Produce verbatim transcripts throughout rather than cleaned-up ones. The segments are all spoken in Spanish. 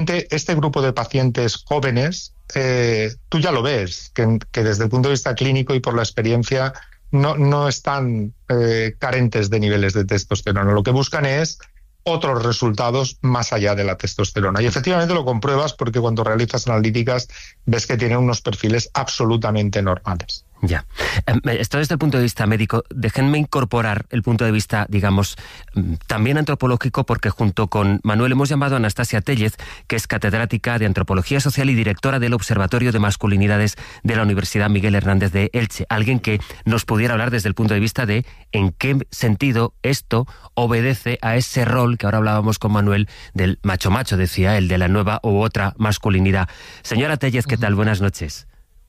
este grupo de pacientes jóvenes, eh, tú ya lo ves, que, que desde el punto de vista clínico y por la experiencia no, no están eh, carentes de niveles de testosterona. Lo que buscan es otros resultados más allá de la testosterona. Y efectivamente lo compruebas porque cuando realizas analíticas ves que tienen unos perfiles absolutamente normales. Ya. Esto desde el punto de vista médico. Déjenme incorporar el punto de vista, digamos, también antropológico, porque junto con Manuel hemos llamado a Anastasia Tellez, que es catedrática de Antropología Social y directora del Observatorio de Masculinidades de la Universidad Miguel Hernández de Elche. Alguien que nos pudiera hablar desde el punto de vista de en qué sentido esto obedece a ese rol que ahora hablábamos con Manuel del macho-macho, decía él, de la nueva u otra masculinidad. Señora Tellez, ¿qué tal? Buenas noches.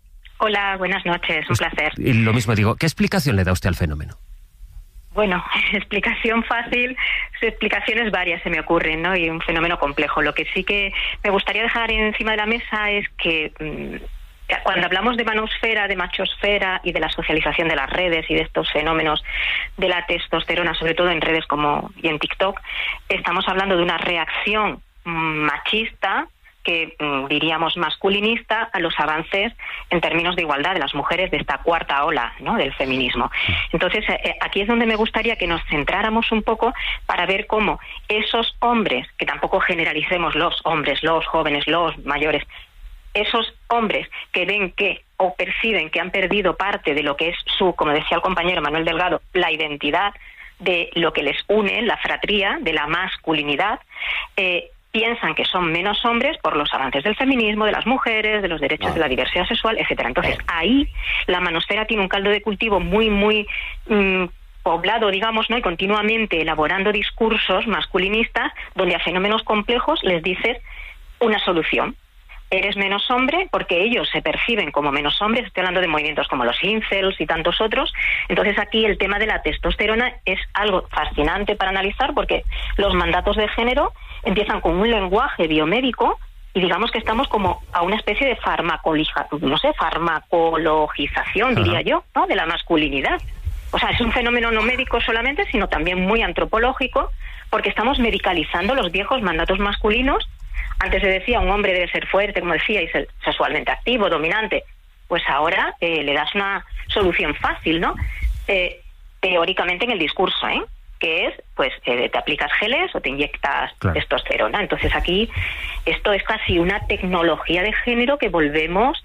Hola, buenas noches, un placer. Y lo mismo digo, ¿qué explicación le da usted al fenómeno? Bueno, explicación fácil, explicaciones varias se me ocurren, ¿no? Y un fenómeno complejo. Lo que sí que me gustaría dejar encima de la mesa es que mmm, cuando hablamos de manosfera, de machosfera y de la socialización de las redes y de estos fenómenos de la testosterona, sobre todo en redes como y en TikTok, estamos hablando de una reacción machista, que diríamos masculinista, a los avances en términos de igualdad de las mujeres de esta cuarta ola, ¿no?, del feminismo. Entonces, eh, aquí es donde me gustaría que nos centráramos un poco para ver cómo esos hombres, que tampoco generalicemos los hombres, los jóvenes, los mayores, esos hombres que ven que o perciben que han perdido parte de lo que es su, como decía el compañero Manuel Delgado, la identidad, de lo que les une, la fratría, de la masculinidad, eh, piensan que son menos hombres por los avances del feminismo, de las mujeres, de los derechos ah. de la diversidad sexual, etcétera. Entonces, ahí la manosfera tiene un caldo de cultivo muy, muy mmm, poblado, digamos, ¿no? Y continuamente elaborando discursos masculinistas donde a fenómenos complejos les dices una solución. Eres menos hombre porque ellos se perciben como menos hombres. Estoy hablando de movimientos como los incels y tantos otros. Entonces aquí el tema de la testosterona es algo fascinante para analizar porque los mandatos de género empiezan con un lenguaje biomédico y digamos que estamos como a una especie de farmacologización, no sé, farmacologización, diría uh-huh. yo, ¿no?, de la masculinidad. O sea, es un fenómeno no médico solamente, sino también muy antropológico, porque estamos medicalizando los viejos mandatos masculinos. Antes se decía, un hombre debe ser fuerte, como decíais, sexualmente activo, dominante. Pues ahora eh, le das una solución fácil, ¿no? Eh, teóricamente en el discurso, ¿eh? Que es, pues, eh, te aplicas geles o te inyectas claro. testosterona. Entonces aquí, esto es casi una tecnología de género que volvemos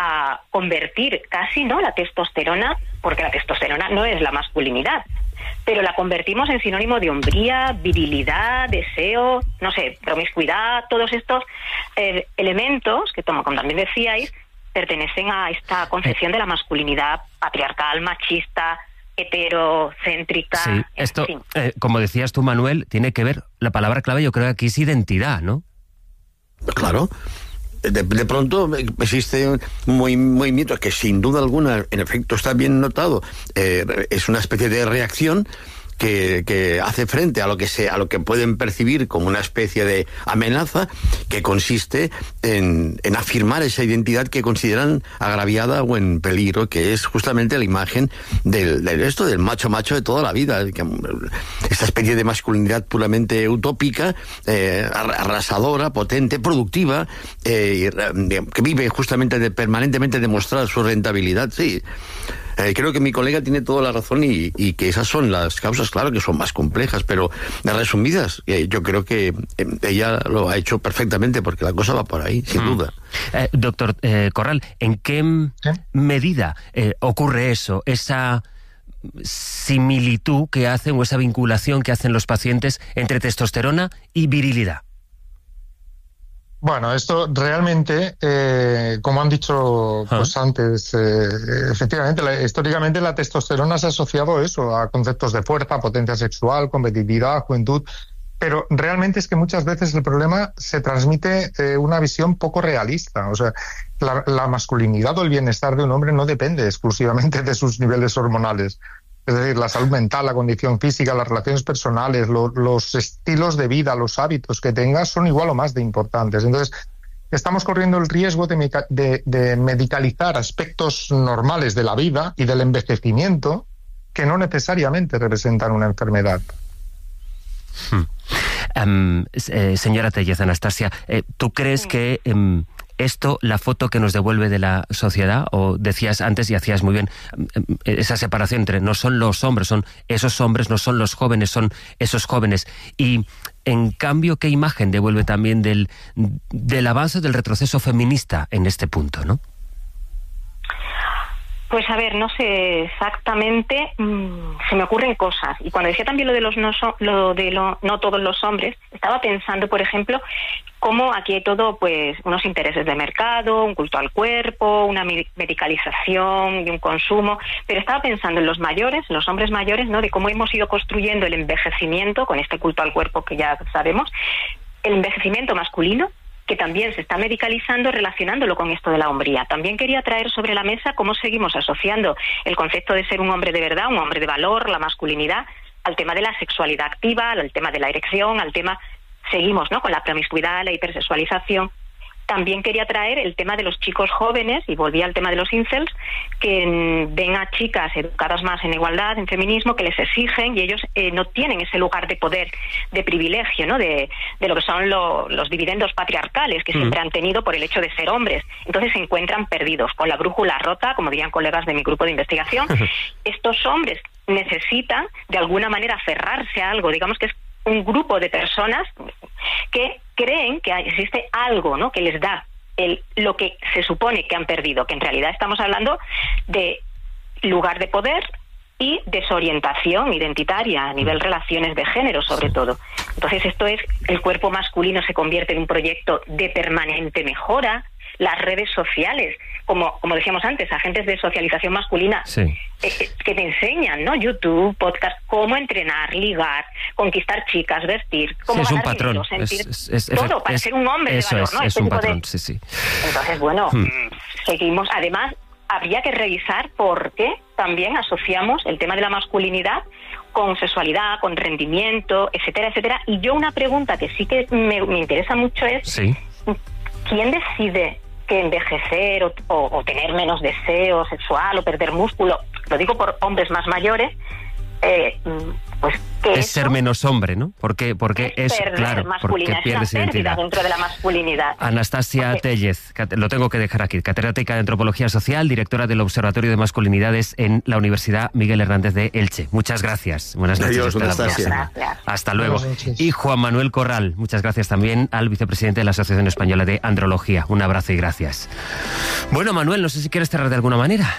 a convertir casi, ¿no?, la testosterona, porque la testosterona no es la masculinidad, pero la convertimos en sinónimo de hombría, virilidad, deseo, no sé, promiscuidad. Todos estos eh, elementos que, como también decíais, pertenecen a esta concepción de la masculinidad patriarcal, machista, heterocéntrica. Sí, esto, en fin. eh, como decías tú, Manuel, tiene que ver, la palabra clave yo creo que aquí es identidad, ¿no? Claro. De, de pronto existe un movimiento que sin duda alguna, en efecto, está bien notado. Eh, es una especie de reacción que, que hace frente a lo que se, a lo que pueden percibir como una especie de amenaza, que consiste en, en afirmar esa identidad que consideran agraviada o en peligro, que es justamente la imagen del, del esto del macho macho de toda la vida, que, esta especie de masculinidad puramente utópica, eh, arrasadora, potente, productiva, eh, que vive justamente de permanentemente demostrar su rentabilidad. Sí. Eh, creo que mi colega tiene toda la razón y, y que esas son las causas, claro que son más complejas, pero resumidas, eh, yo creo que eh, ella lo ha hecho perfectamente porque la cosa va por ahí, sin mm. duda. Eh, doctor eh, Corral, ¿en qué ¿Eh? medida eh, ocurre eso, esa similitud que hacen o esa vinculación que hacen los pacientes entre testosterona y virilidad? Bueno, esto realmente, eh, como han dicho pues ¿Ah? antes, eh, efectivamente, la, históricamente la testosterona se ha asociado a eso, a conceptos de fuerza, potencia sexual, competitividad, juventud, pero realmente es que muchas veces el problema se transmite eh, una visión poco realista. O sea, la, la masculinidad o el bienestar de un hombre no depende exclusivamente de sus niveles hormonales. Es decir, la salud mental, la condición física, las relaciones personales, lo, los estilos de vida, los hábitos que tengas son igual o más de importantes. Entonces, estamos corriendo el riesgo de, meca- de, de medicalizar aspectos normales de la vida y del envejecimiento que no necesariamente representan una enfermedad. Hmm. Um, eh, señora Téllez, Anastasia, eh, ¿tú crees sí. que um, esto, la foto que nos devuelve de la sociedad, o decías antes y hacías muy bien, esa separación entre no son los hombres, son esos hombres, no son los jóvenes, son esos jóvenes, y en cambio, ¿qué imagen devuelve también del, del avance, del retroceso feminista en este punto, no? Pues a ver, no sé exactamente, mmm, se me ocurren cosas. Y cuando decía también lo de los no, so, lo de lo, no todos los hombres, estaba pensando, por ejemplo, cómo aquí hay todo, pues, unos intereses de mercado, un culto al cuerpo, una medicalización y un consumo. Pero estaba pensando en los mayores, en los hombres mayores, ¿no? De cómo hemos ido construyendo el envejecimiento con este culto al cuerpo que ya sabemos, el envejecimiento masculino, que también se está medicalizando, relacionándolo con esto de la hombría. También quería traer sobre la mesa cómo seguimos asociando el concepto de ser un hombre de verdad, un hombre de valor, la masculinidad, al tema de la sexualidad activa, al tema de la erección, al tema, seguimos, ¿no?, con la promiscuidad, la hipersexualización. También quería traer el tema de los chicos jóvenes, y volví al tema de los incels, que ven a chicas educadas más en igualdad, en feminismo, que les exigen, y ellos eh, no tienen ese lugar de poder, de privilegio, ¿no?, de, de lo que son lo, los dividendos patriarcales que mm. siempre han tenido por el hecho de ser hombres. Entonces se encuentran perdidos, con la brújula rota, como dirían colegas de mi grupo de investigación. Estos hombres necesitan, de alguna manera, aferrarse a algo, digamos que es un grupo de personas que creen que existe algo, ¿no?, que les da el, lo que se supone que han perdido, que en realidad estamos hablando de lugar de poder y desorientación identitaria a nivel relaciones de género, sobre todo. Entonces esto es, el cuerpo masculino se convierte en un proyecto de permanente mejora. Las redes sociales, como como decíamos antes, agentes de socialización masculina, sí. eh, que te enseñan, ¿no? YouTube, podcast, cómo entrenar, ligar, conquistar chicas, vestir, cómo sí, es ganar un patrón. dinero, sentir, es, es, es, todo, para es, ser un hombre eso de valor, es, ¿no? Es este un patrón, de... sí, sí. Entonces, bueno, hmm. seguimos. Además, habría que revisar por qué también asociamos el tema de la masculinidad con sexualidad, con rendimiento, etcétera, etcétera. Y yo una pregunta que sí que me, me interesa mucho es, sí. ¿quién decide que envejecer o, o, o tener menos deseo sexual o perder músculo, lo digo por hombres más mayores, eh, pues que es eso ser menos hombre, ¿no? Porque porque es, es claro, porque pierdes identidad dentro de la masculinidad. Anastasia porque... Téllez, lo tengo que dejar aquí, catedrática de Antropología Social, directora del Observatorio de Masculinidades en la Universidad Miguel Hernández de Elche. Muchas gracias. Buenas noches. Adiós, Anastasia. Hasta luego. Y Juan Manuel Corral, muchas gracias también al vicepresidente de la Asociación Española de Andrología. Un abrazo y gracias. Bueno, Manuel, no sé si quieres cerrar de alguna manera.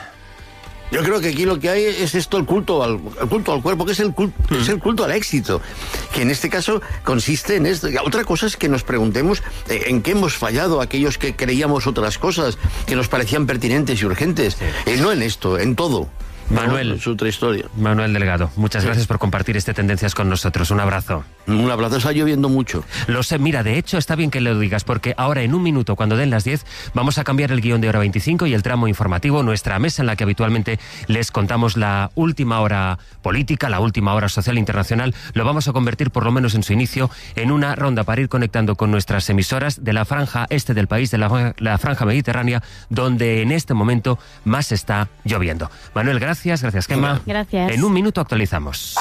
Yo creo que aquí lo que hay es esto, el culto al, el culto al cuerpo, que es el culto, mm. es el culto al éxito, que en este caso consiste en esto. Otra cosa es que nos preguntemos eh, en qué hemos fallado aquellos que creíamos otras cosas, que nos parecían pertinentes y urgentes. Sí. Eh, no en esto, en todo. Manuel, no, es otra historia. Manuel Delgado, muchas sí. gracias por compartir este Tendencias con nosotros. Un abrazo. Un abrazo, está lloviendo mucho. Lo sé, mira, de hecho está bien que lo digas, porque ahora en un minuto, cuando den las diez, vamos a cambiar el guión de hora veinticinco y el tramo informativo, nuestra mesa en la que habitualmente les contamos la última hora política, la última hora social internacional, lo vamos a convertir, por lo menos en su inicio, en una ronda para ir conectando con nuestras emisoras de la franja este del país, de la, la franja mediterránea, donde en este momento más está lloviendo. Manuel, gracias. Gracias, gracias, Gemma. Gracias. En un minuto actualizamos.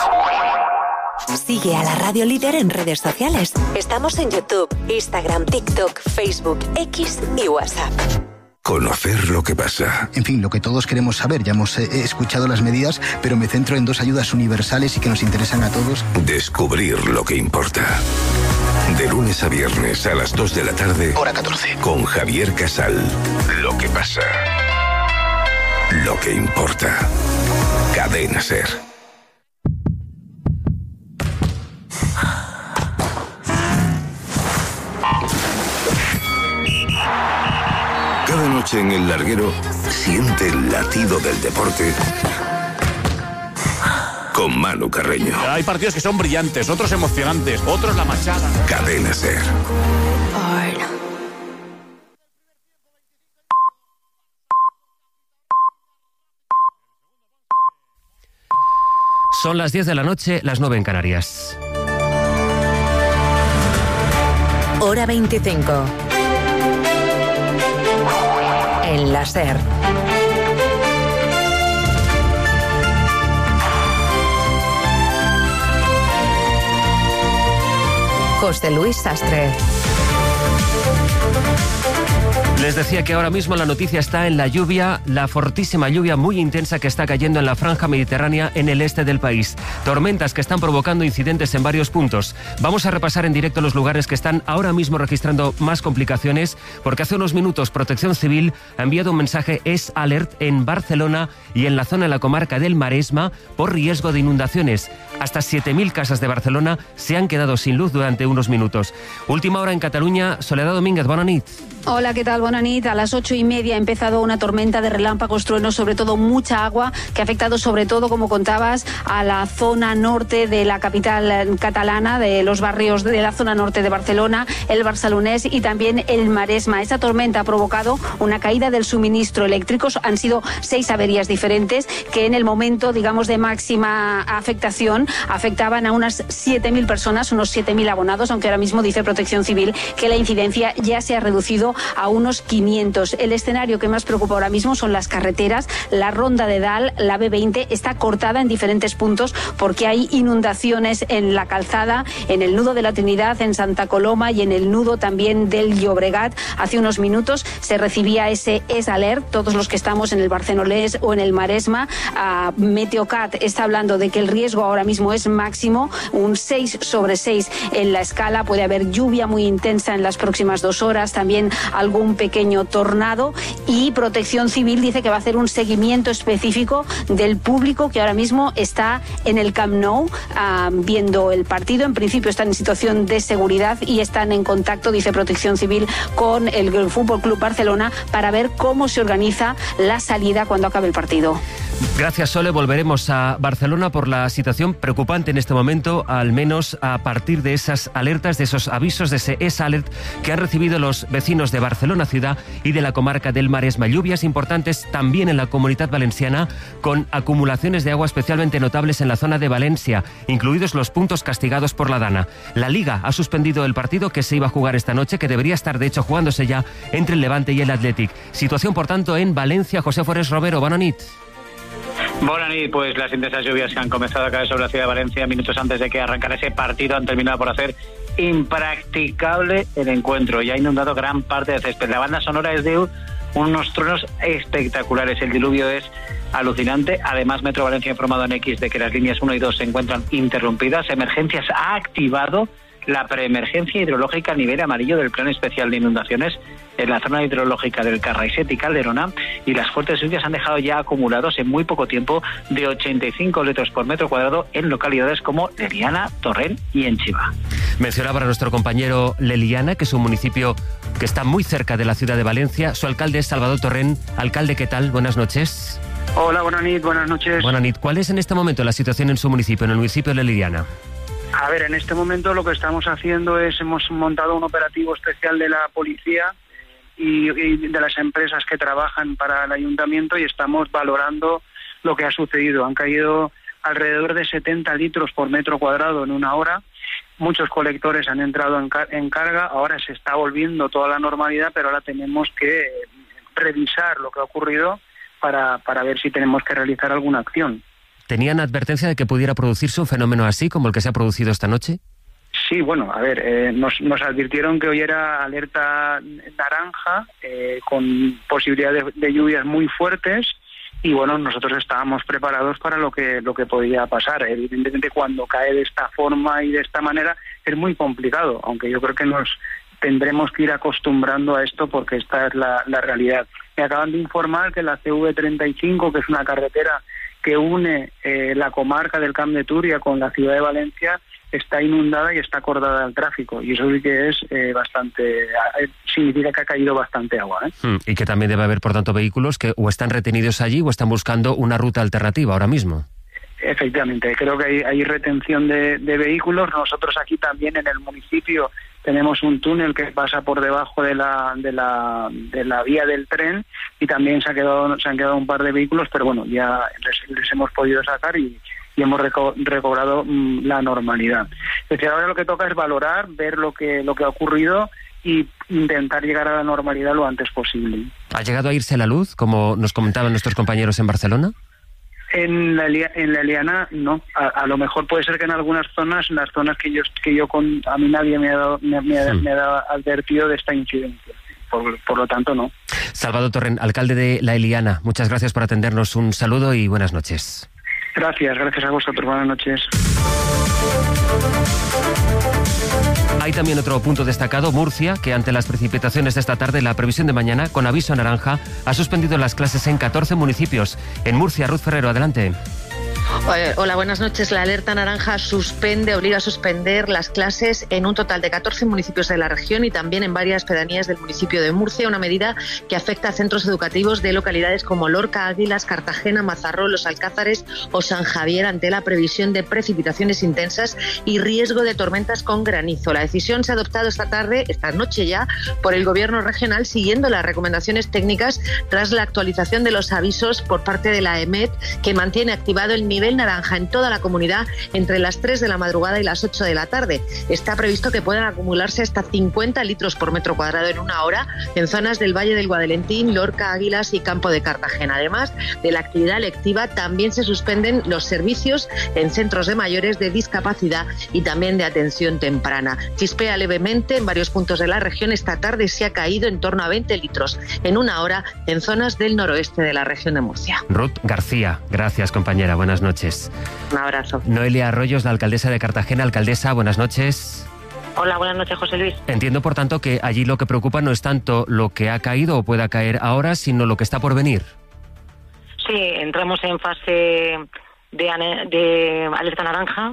Sigue a la Radio Líder en redes sociales. Estamos en YouTube, Instagram, TikTok, Facebook, X y WhatsApp. Conocer lo que pasa. En fin, lo que todos queremos saber. Ya hemos eh, escuchado las medidas, pero me centro en dos ayudas universales y que nos interesan a todos. Descubrir lo que importa. De lunes a viernes a las dos de la tarde. Hora catorce. Con Javier Casal. Lo que pasa. Lo que importa. Cadena Ser. Cada noche en El Larguero, siente el latido del deporte con Manu Carreño. Hay partidos que son brillantes, otros emocionantes, otros la machada. Cadena Ser. Son las diez de la noche, las nueve en Canarias. Hora veinticinco. En la Ser. José Luis Sastre. Les decía que ahora mismo la noticia está en la lluvia, la fortísima lluvia muy intensa que está cayendo en la franja mediterránea en el este del país. Tormentas que están provocando incidentes en varios puntos. Vamos a repasar en directo los lugares que están ahora mismo registrando más complicaciones, porque hace unos minutos Protección Civil ha enviado un mensaje Es Alert en Barcelona y en la zona de la comarca del Maresma por riesgo de inundaciones. Hasta siete mil casas de Barcelona se han quedado sin luz durante unos minutos. Última hora en Cataluña, Soledad Domínguez, bona nit. Hola, ¿qué tal? Bona nit. A las ocho y media ha empezado una tormenta de relámpagos, truenos, sobre todo mucha agua, que ha afectado sobre todo, como contabas, a la zona norte de la capital catalana, de los barrios de la zona norte de Barcelona, el Barcelonés y también el Maresma. Esta tormenta ha provocado una caída del suministro eléctrico. Han sido seis averías diferentes que en el momento, digamos, de máxima afectación afectaban a unas siete mil personas, unos siete mil abonados, aunque ahora mismo dice Protección Civil que la incidencia ya se ha reducido a unos quinientos. El escenario que más preocupa ahora mismo son las carreteras. La ronda de Dalt, la B veinte, está cortada en diferentes puntos porque hay inundaciones en la calzada, en el nudo de la Trinidad, en Santa Coloma y en el nudo también del Llobregat. Hace unos minutos se recibía ese Es Alert, todos los que estamos en el Barcelonés o en el Maresma. Uh, Meteocat está hablando de que el riesgo ahora mismo es máximo, un seis sobre seis en la escala. Puede haber lluvia muy intensa en las próximas dos horas, también algún pequeño tornado, y Protección Civil dice que va a hacer un seguimiento específico del público que ahora mismo está en el Camp Nou uh, viendo el partido. En principio están en situación de seguridad y están en contacto, dice Protección Civil, con el Fútbol Club Barcelona para ver cómo se organiza la salida cuando acabe el partido. Gracias, Sole. Volveremos a Barcelona por la situación preocupante en este momento, al menos a partir de esas alertas, de esos avisos, de ese Es Alert que han recibido los vecinos de Barcelona ciudad y de la comarca del Maresma. Lluvias importantes también en la Comunitat Valenciana, con acumulaciones de agua especialmente notables en la zona de Valencia, incluidos los puntos castigados por la Dana. La Liga ha suspendido el partido que se iba a jugar esta noche, que debería estar de hecho jugándose ya entre el Levante y el Athletic. Situación, por tanto, en Valencia. José Forés Robero, bona nit. Bona nit, pues las intensas lluvias que han comenzado a caer sobre la ciudad de Valencia minutos antes de que arrancara ese partido han terminado por hacer impracticable el encuentro y ha inundado gran parte del césped. La banda sonora es de unos truenos espectaculares, el diluvio es alucinante. Además, Metro Valencia ha informado en X de que las líneas uno y dos se encuentran interrumpidas. Emergencias ha activado la preemergencia hidrológica a nivel amarillo del Plan Especial de Inundaciones en la zona hidrológica del Carraixet y Calderona, y las fuertes lluvias han dejado ya acumulados en muy poco tiempo de ochenta y cinco litros por metro cuadrado en localidades como Leliana, Torrent y Enchiva. Mencionaba a nuestro compañero Leliana, que es un municipio que está muy cerca de la ciudad de Valencia. Su alcalde es Salvador Torrent. Alcalde, ¿qué tal? Buenas noches. Hola, buenas noches, buenas noches. Buenas noches. ¿Cuál es en este momento la situación en su municipio, en el municipio de Leliana? A ver, en este momento lo que estamos haciendo es, hemos montado un operativo especial de la policía y, y de las empresas que trabajan para el ayuntamiento, y estamos valorando lo que ha sucedido. Han caído alrededor de setenta litros por metro cuadrado en una hora. Muchos colectores han entrado en, car- en carga. Ahora se está volviendo toda la normalidad, pero ahora tenemos que revisar lo que ha ocurrido para, para ver si tenemos que realizar alguna acción. ¿Tenían advertencia de que pudiera producirse un fenómeno así como el que se ha producido esta noche? Sí, bueno, a ver, eh, nos, nos advirtieron que hoy era alerta naranja, eh, con posibilidad de, de lluvias muy fuertes, y bueno, nosotros estábamos preparados para lo que lo que podía pasar. Evidentemente, cuando cae de esta forma y de esta manera es muy complicado, aunque yo creo que nos tendremos que ir acostumbrando a esto porque esta es la, la realidad. Me acaban de informar que la C V treinta y cinco, que es una carretera que une eh, la comarca del Camp de Túria con la ciudad de Valencia, está inundada y está acordada al tráfico, y eso sí que es eh, bastante, eh, significa que ha caído bastante agua, ¿eh? Hmm, y que también debe haber, por tanto, vehículos que o están retenidos allí o están buscando una ruta alternativa ahora mismo. Efectivamente, creo que hay, hay retención de, de vehículos. Nosotros aquí también en el municipio tenemos un túnel que pasa por debajo de la de la de la vía del tren, y también se ha quedado se han quedado un par de vehículos, pero bueno, ya les, les hemos podido sacar y, y hemos reco- recobrado mmm, la normalidad. Es decir, ahora lo que toca es valorar, ver lo que lo que ha ocurrido y intentar llegar a la normalidad lo antes posible. ¿Ha llegado a irse la luz, como nos comentaban nuestros compañeros en Barcelona? En la, en la Eliana no, a, a lo mejor puede ser que en algunas zonas, en las zonas que yo que yo con a mí nadie me ha dado, me, me, sí. me ha dado advertido de esta incidencia, por, por lo tanto no. Salvador Torrent, alcalde de La Eliana, muchas gracias por atendernos, un saludo y buenas noches. Gracias, gracias a vosotros, buenas noches. Hay también otro punto destacado, Murcia, que ante las precipitaciones de esta tarde, la previsión de mañana, con aviso naranja, ha suspendido las clases en catorce municipios. En Murcia, Ruth Ferrero, adelante. Hola, buenas noches. La alerta naranja suspende, obliga a suspender las clases en un total de catorce municipios de la región y también en varias pedanías del municipio de Murcia, una medida que afecta a centros educativos de localidades como Lorca, Águilas, Cartagena, Mazarrón, Los Alcázares o San Javier ante la previsión de precipitaciones intensas y riesgo de tormentas con granizo. La decisión se ha adoptado esta tarde, esta noche ya, por el Gobierno regional siguiendo las recomendaciones técnicas tras la actualización de los avisos por parte de la EMET, que mantiene activado el nivel naranja en toda la comunidad entre las tres de la madrugada y las ocho de la tarde. Está previsto que puedan acumularse hasta cincuenta litros por metro cuadrado en una hora en zonas del Valle del Guadelentín, Lorca, Águilas y Campo de Cartagena. Además de la actividad lectiva, también se suspenden los servicios en centros de mayores de discapacidad y también de atención temprana. Chispea levemente en varios puntos de la región. Esta tarde se ha caído en torno a veinte litros en una hora en zonas del noroeste de la región de Murcia. Ruth García, gracias compañera, buenas noches. Un abrazo. Noelia Arroyos, la alcaldesa de Cartagena. Alcaldesa, buenas noches. Hola, buenas noches, José Luis. Entiendo, por tanto, que allí lo que preocupa no es tanto lo que ha caído o pueda caer ahora, sino lo que está por venir. Sí, entramos en fase de, de alerta naranja,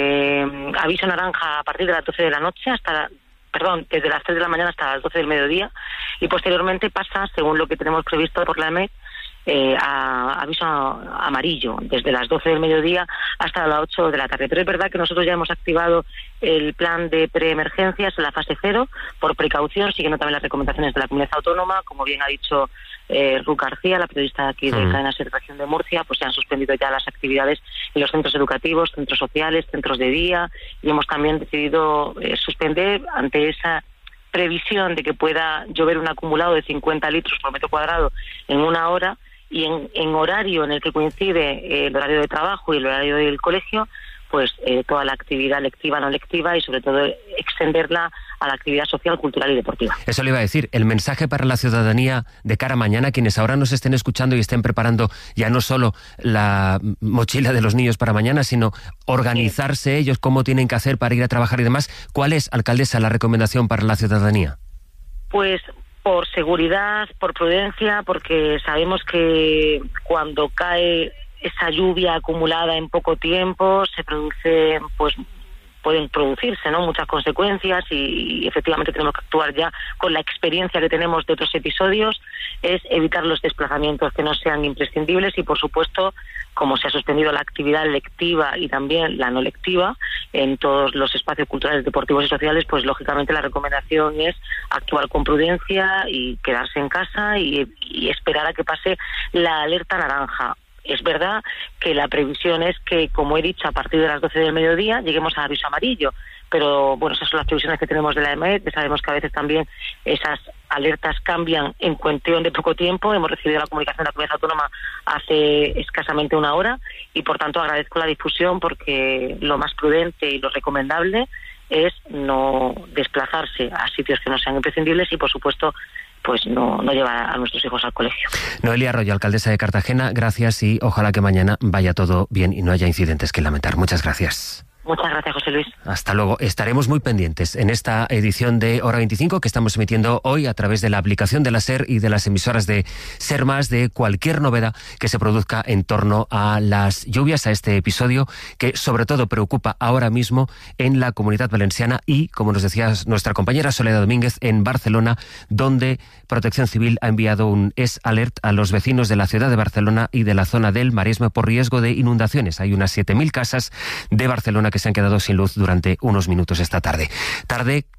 de aviso naranja a partir de las doce de la noche hasta... Perdón, desde las tres de la mañana hasta las doce del mediodía, y posteriormente pasa, según lo que tenemos previsto por la EMET, Eh, a aviso amarillo desde las doce del mediodía hasta las ocho de la tarde. Pero es verdad que nosotros ya hemos activado el plan de preemergencias en la fase cero por precaución, siguiendo también las recomendaciones de la comunidad autónoma. Como bien ha dicho eh, Ruth García, la periodista de aquí de mm. Cadena Ser Región de Murcia, pues se han suspendido ya las actividades en los centros educativos, centros sociales, centros de día, y hemos también decidido eh, suspender ante esa previsión de que pueda llover un acumulado de cincuenta litros por metro cuadrado en una hora, y en, en horario en el que coincide el horario de trabajo y el horario del colegio, pues eh, toda la actividad lectiva, no lectiva, y sobre todo extenderla a la actividad social, cultural y deportiva. Eso le iba a decir, el mensaje para la ciudadanía de cara a mañana, quienes ahora nos estén escuchando y estén preparando ya no solo la mochila de los niños para mañana, sino organizarse ellos, cómo tienen que hacer para ir a trabajar y demás. ¿Cuál es, alcaldesa, la recomendación para la ciudadanía? Pues por seguridad, por prudencia, porque sabemos que cuando cae esa lluvia acumulada en poco tiempo se produce, pues pueden producirse, ¿no?, muchas consecuencias, y, y efectivamente tenemos que actuar ya con la experiencia que tenemos de otros episodios. Es evitar los desplazamientos que no sean imprescindibles y, por supuesto, como se ha suspendido la actividad lectiva y también la no lectiva en todos los espacios culturales, deportivos y sociales, pues lógicamente la recomendación es actuar con prudencia y quedarse en casa y, y esperar a que pase la alerta naranja. Es verdad que la previsión es que, como he dicho, a partir de las doce del mediodía lleguemos a aviso amarillo, pero bueno, esas son las previsiones que tenemos de la EMET, que sabemos que a veces también esas alertas cambian en cuestión de poco tiempo. Hemos recibido la comunicación de la Comunidad Autónoma hace escasamente una hora y, por tanto, agradezco la difusión, porque lo más prudente y lo recomendable es no desplazarse a sitios que no sean imprescindibles y, por supuesto, pues no, no llevar a nuestros hijos al colegio. Noelia Arroyo, alcaldesa de Cartagena, gracias, y ojalá que mañana vaya todo bien y no haya incidentes que lamentar. Muchas gracias. Muchas gracias, José Luis. Hasta luego. Estaremos muy pendientes en esta edición de Hora veinticinco que estamos emitiendo hoy a través de la aplicación de la SER y de las emisoras de SER Más, de cualquier novedad que se produzca en torno a las lluvias, a este episodio que sobre todo preocupa ahora mismo en la Comunidad Valenciana y, como nos decía nuestra compañera Soledad Domínguez, en Barcelona, donde Protección Civil ha enviado un es alert a los vecinos de la ciudad de Barcelona y de la zona del Maresme por riesgo de inundaciones. Hay unas siete mil casas de Barcelona que se han quedado sin luz durante unos minutos esta tarde. Tarde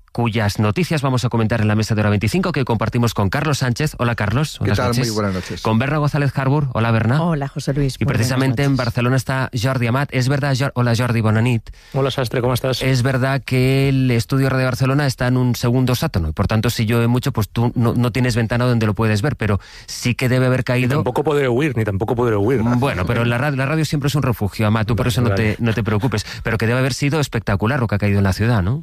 cuyas noticias vamos a comentar en la mesa de hora veinticinco, que compartimos con Carlos Sánchez. Hola, Carlos. ¿Qué tal? Noches. Muy buenas noches. Con Berna González Harbour. Hola, Berna. Hola, José Luis. Y precisamente en Barcelona está Jordi Amat. Es verdad, Jordi... Hola, Jordi, bona nit. Hola, Sastre, ¿cómo estás? Es verdad que el estudio Radio Barcelona está en un segundo sótano, y por tanto, si llueve mucho, pues tú no, no tienes ventana donde lo puedes ver, pero sí que debe haber caído... Ni tampoco podré huir, ni tampoco podré huir. Bueno, pero la radio, la radio siempre es un refugio, Amat, tú por eso no te, no te preocupes, pero que debe haber sido espectacular lo que ha caído en la ciudad, ¿no?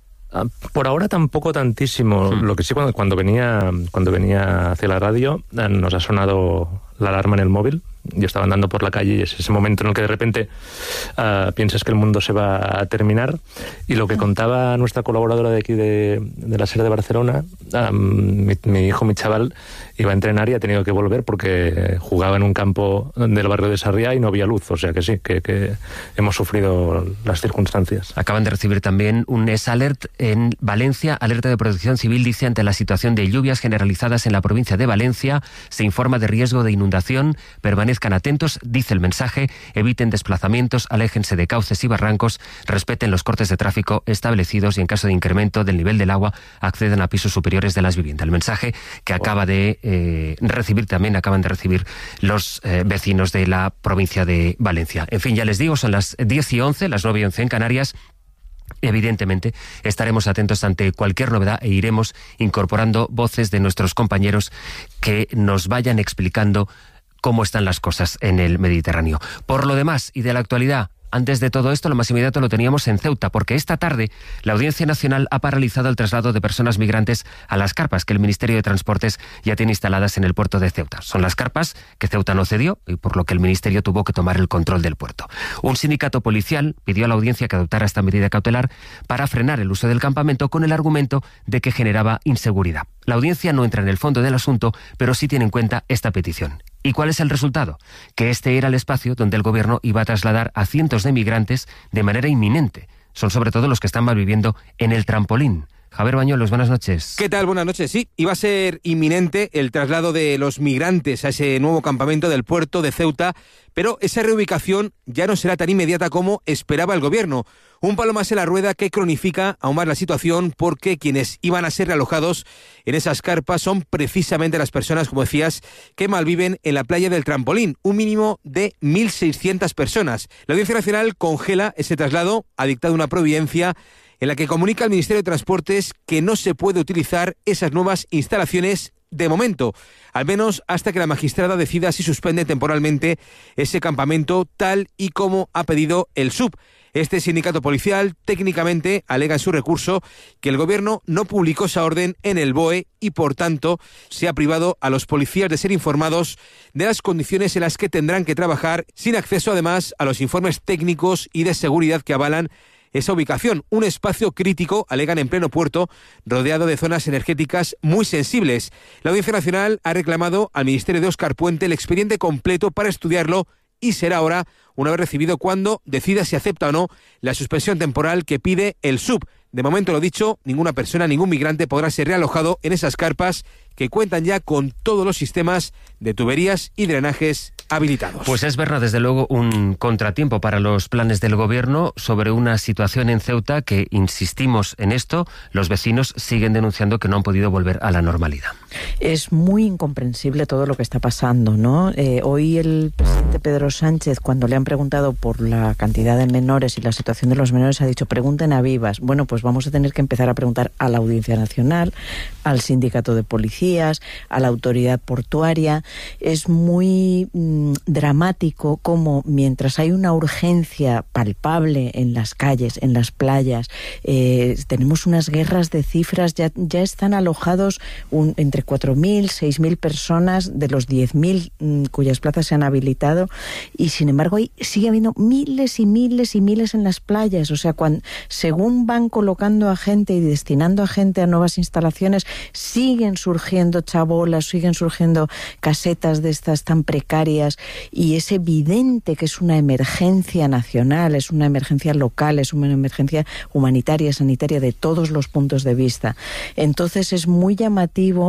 Por ahora tampoco tantísimo. Hmm. Lo que sí, cuando, cuando venía cuando venía hacia la radio, nos ha sonado la alarma en el móvil. Yo estaba andando por la calle y es ese momento en el que de repente uh, piensas que el mundo se va a terminar. Y lo que contaba nuestra colaboradora de aquí de, de la SER de Barcelona, um, mi, mi hijo, mi chaval, iba a entrenar y ha tenido que volver porque jugaba en un campo del barrio de Sarriá y no había luz. O sea que sí, que, que hemos sufrido las circunstancias. Acaban de recibir también un S Alert en Valencia. Alerta de Protección Civil dice: ante la situación de lluvias generalizadas en la provincia de Valencia, se informa de riesgo de inundación. Permanezcan atentos, dice el mensaje, eviten desplazamientos, aléjense de cauces y barrancos, respeten los cortes de tráfico establecidos y en caso de incremento del nivel del agua accedan a pisos superiores de las viviendas. El mensaje que acaba de eh, recibir también, acaban de recibir los eh, vecinos de la provincia de Valencia. En fin, ya les digo, son las diez y once, las nueve y once en Canarias. Evidentemente estaremos atentos ante cualquier novedad e iremos incorporando voces de nuestros compañeros que nos vayan explicando cómo están las cosas en el Mediterráneo. Por lo demás, y de la actualidad, antes de todo esto, lo más inmediato lo teníamos en Ceuta, porque esta tarde la Audiencia Nacional ha paralizado el traslado de personas migrantes a las carpas que el Ministerio de Transportes ya tiene instaladas en el puerto de Ceuta. Son las carpas que Ceuta no cedió y por lo que el Ministerio tuvo que tomar el control del puerto. Un sindicato policial pidió a la Audiencia que adoptara esta medida cautelar para frenar el uso del campamento con el argumento de que generaba inseguridad. La Audiencia no entra en el fondo del asunto, pero sí tiene en cuenta esta petición. ¿Y cuál es el resultado? Que este era el espacio donde el gobierno iba a trasladar a cientos de migrantes de manera inminente. Son sobre todo los que están malviviendo en el trampolín. Javier Bañuelos, buenas noches. ¿Qué tal? Buenas noches. Sí, iba a ser inminente el traslado de los migrantes a ese nuevo campamento del puerto de Ceuta, pero esa reubicación ya no será tan inmediata como esperaba el gobierno. Un palo más en la rueda que cronifica aún más la situación, porque quienes iban a ser realojados en esas carpas son precisamente las personas, como decías, que malviven en la playa del Trampolín, un mínimo de mil seiscientas personas. La Audiencia Nacional congela ese traslado, ha dictado una providencia en la que comunica al Ministerio de Transportes que no se puede utilizar esas nuevas instalaciones de momento, al menos hasta que la magistrada decida si suspende temporalmente ese campamento, tal y como ha pedido el S U B. Este sindicato policial técnicamente alega en su recurso que el gobierno no publicó esa orden en el B O E y, por tanto, se ha privado a los policías de ser informados de las condiciones en las que tendrán que trabajar, sin acceso además a los informes técnicos y de seguridad que avalan esa ubicación, un espacio crítico, alegan, en pleno puerto, rodeado de zonas energéticas muy sensibles. La Audiencia Nacional ha reclamado al Ministerio de Óscar Puente el expediente completo para estudiarlo y será ahora, una vez recibido, cuando decida si acepta o no la suspensión temporal que pide el S U B. De momento, lo dicho, ninguna persona, ningún migrante podrá ser realojado en esas carpas que cuentan ya con todos los sistemas de tuberías y drenajes habilitados. Pues es verdad, desde luego, un contratiempo para los planes del gobierno sobre una situación en Ceuta que, insistimos en esto, los vecinos siguen denunciando que no han podido volver a la normalidad. Es muy incomprensible todo lo que está pasando, ¿no? Eh, hoy el presidente Pedro Sánchez, cuando le han preguntado por la cantidad de menores y la situación de los menores, ha dicho: pregunten a vivas. Bueno, pues vamos a tener que empezar a preguntar a la Audiencia Nacional, al Sindicato de Policías, a la Autoridad Portuaria. Es muy mmm, dramático cómo, mientras hay una urgencia palpable en las calles, en las playas, eh, tenemos unas guerras de cifras. Ya, ya están alojados un, entre cuatro mil, seis mil personas de los diez mil mmm, cuyas plazas se han habilitado, y sin embargo hay, sigue habiendo miles y miles y miles en las playas. O sea, cuando, según van colocando a gente y destinando a gente a nuevas instalaciones, siguen surgiendo chabolas, siguen surgiendo casetas de estas tan precarias, y es evidente que es una emergencia nacional, es una emergencia local, es una emergencia humanitaria, sanitaria, de todos los puntos de vista. Entonces es muy llamativo, y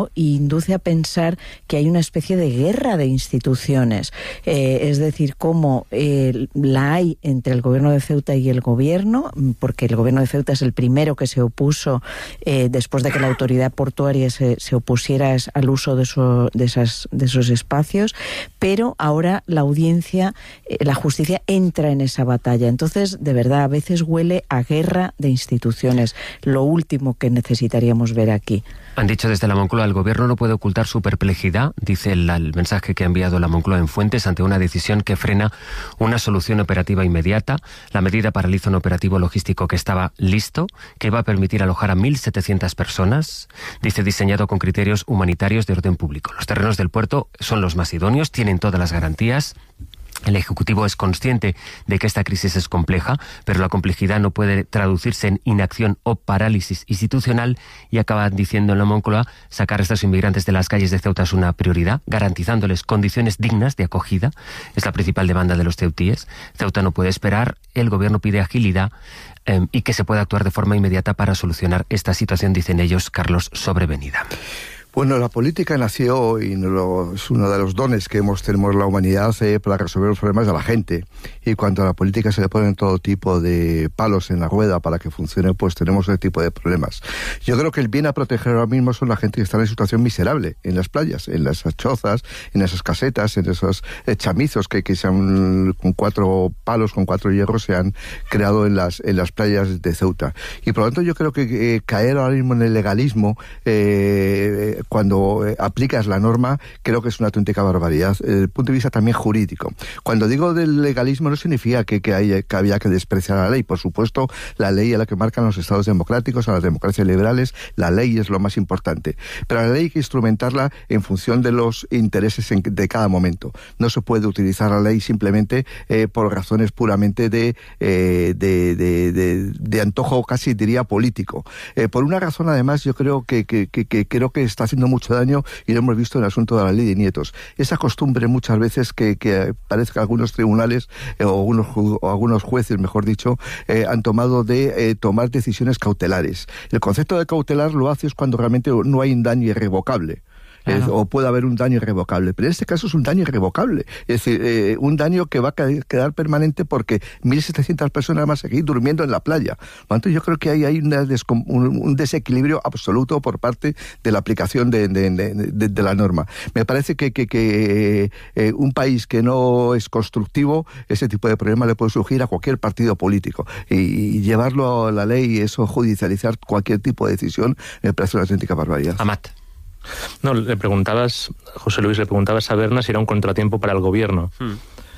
induce a pensar que hay una especie de guerra de instituciones, eh, es decir, cómo eh, la hay entre el gobierno de Ceuta y el gobierno, porque el gobierno de Ceuta es el primero que se opuso eh, después de que la autoridad portuaria se, se opusiera al uso de, eso, de, esas, de esos espacios, pero ahora la audiencia, eh, la justicia entra en esa batalla. Entonces, de verdad, a veces huele a guerra de instituciones, lo último que necesitaríamos ver aquí. Han dicho desde la Moncloa, el gobierno no puede ocultar su perplejidad, dice el, el mensaje que ha enviado la Moncloa en Fuentes, ante una decisión que frena una solución operativa inmediata. La medida paraliza un operativo logístico que estaba listo, que va a permitir alojar a mil setecientas personas, dice, diseñado con criterios humanitarios de orden público. Los terrenos del puerto son los más idóneos, tienen todas las garantías. El Ejecutivo es consciente de que esta crisis es compleja, pero la complejidad no puede traducirse en inacción o parálisis institucional, y acaba diciendo en la Moncloa, sacar a estos inmigrantes de las calles de Ceuta es una prioridad, garantizándoles condiciones dignas de acogida. Es la principal demanda de los ceutíes. Ceuta no puede esperar, el Gobierno pide agilidad eh, y que se pueda actuar de forma inmediata para solucionar esta situación, dicen ellos, Carlos, sobrevenida. Bueno, la política nació y no, es uno de los dones que hemos, tenemos la humanidad eh, para resolver los problemas de la gente. Y cuando a la política se le ponen todo tipo de palos en la rueda para que funcione, pues tenemos ese tipo de problemas. Yo creo que el bien a proteger ahora mismo son la gente que está en situación miserable, en las playas, en las chozas, en esas casetas, en esos eh, chamizos que, que se han, con cuatro palos, con cuatro hierros, se han creado en las, en las playas de Ceuta. Y por lo tanto yo creo que eh, caer ahora mismo en el legalismo, eh, cuando eh, aplicas la norma, creo que es una auténtica barbaridad, desde el punto de vista también jurídico. Cuando digo del legalismo no significa que, que, hay, que había que despreciar la ley. Por supuesto, la ley es la que marcan los estados democráticos, a las democracias liberales, la ley es lo más importante. Pero la ley hay que instrumentarla en función de los intereses en, de cada momento. No se puede utilizar la ley simplemente eh, por razones puramente de, eh, de, de, de, de antojo, casi diría político. Eh, por una razón, además, yo creo que, que, que, que creo que está haciendo mucho daño, y lo hemos visto en el asunto de la ley de nietos. Esa costumbre muchas veces que, que parece que algunos tribunales eh, o, algunos, o algunos jueces, mejor dicho, eh, han tomado de eh, tomar decisiones cautelares. El concepto de cautelar lo haces cuando realmente no hay un daño irrevocable. Claro. Es, o puede haber un daño irrevocable, pero en este caso es un daño irrevocable, es decir, eh, un daño que va a quedar permanente porque mil setecientas personas van a seguir durmiendo en la playa. Por lo tanto, yo creo que hay, hay una descom- un, un desequilibrio absoluto por parte de la aplicación de, de, de, de, de la norma. Me parece que, que, que eh, un país que no es constructivo, ese tipo de problema le puede surgir a cualquier partido político, y, y llevarlo a la ley y eso, judicializar cualquier tipo de decisión, me parece una auténtica barbaridad. Amat. No, le preguntabas, José Luis, le preguntabas a Berna si era un contratiempo para el gobierno. Hmm.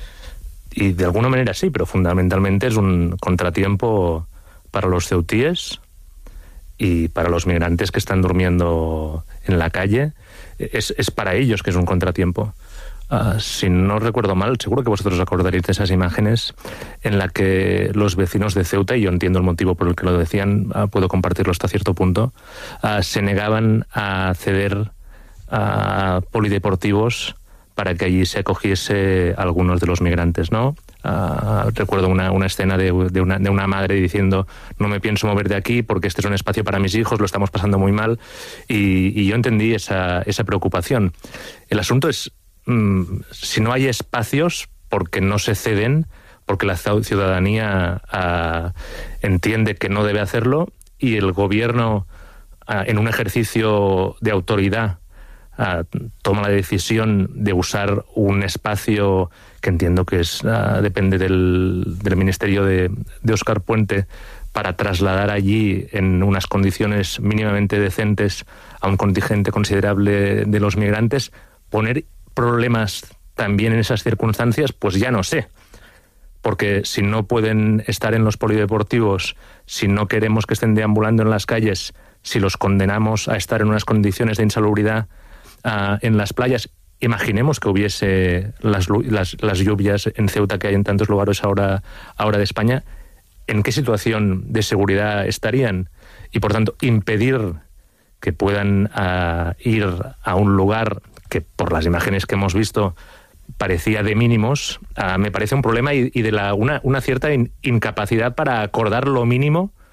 Y de alguna manera sí, pero fundamentalmente es un contratiempo para los ceutíes y para los migrantes que están durmiendo en la calle. Es, es para ellos que es un contratiempo. Uh, si no recuerdo mal, seguro que vosotros os acordaréis de esas imágenes en la que los vecinos de Ceuta, y yo entiendo el motivo por el que lo decían, uh, puedo compartirlo hasta cierto punto, uh, se negaban a ceder a polideportivos para que allí se acogiese a algunos de los migrantes, ¿no? Uh, recuerdo una, una escena de, de, una, de una madre diciendo: no me pienso mover de aquí porque este es un espacio para mis hijos, lo estamos pasando muy mal, y, y yo entendí esa, esa preocupación. El asunto es, si no hay espacios, porque no se ceden, porque la ciudadanía uh, entiende que no debe hacerlo, y el gobierno, uh, en un ejercicio de autoridad, uh, toma la decisión de usar un espacio que entiendo que es uh, depende del, del ministerio de, de Óscar Puente, para trasladar allí en unas condiciones mínimamente decentes a un contingente considerable de los migrantes, poner problemas también en esas circunstancias, pues ya no sé. Porque si no pueden estar en los polideportivos, si no queremos que estén deambulando en las calles, si los condenamos a estar en unas condiciones de insalubridad uh, en las playas, imaginemos que hubiese las, las, las lluvias en Ceuta que hay en tantos lugares ahora, ahora de España, ¿en qué situación de seguridad estarían? Y por tanto, impedir que puedan uh, ir a un lugar que por las imágenes que hemos visto parecía de mínimos, uh, me parece un problema y, y de la, una, una cierta in, incapacidad para acordar lo mínimo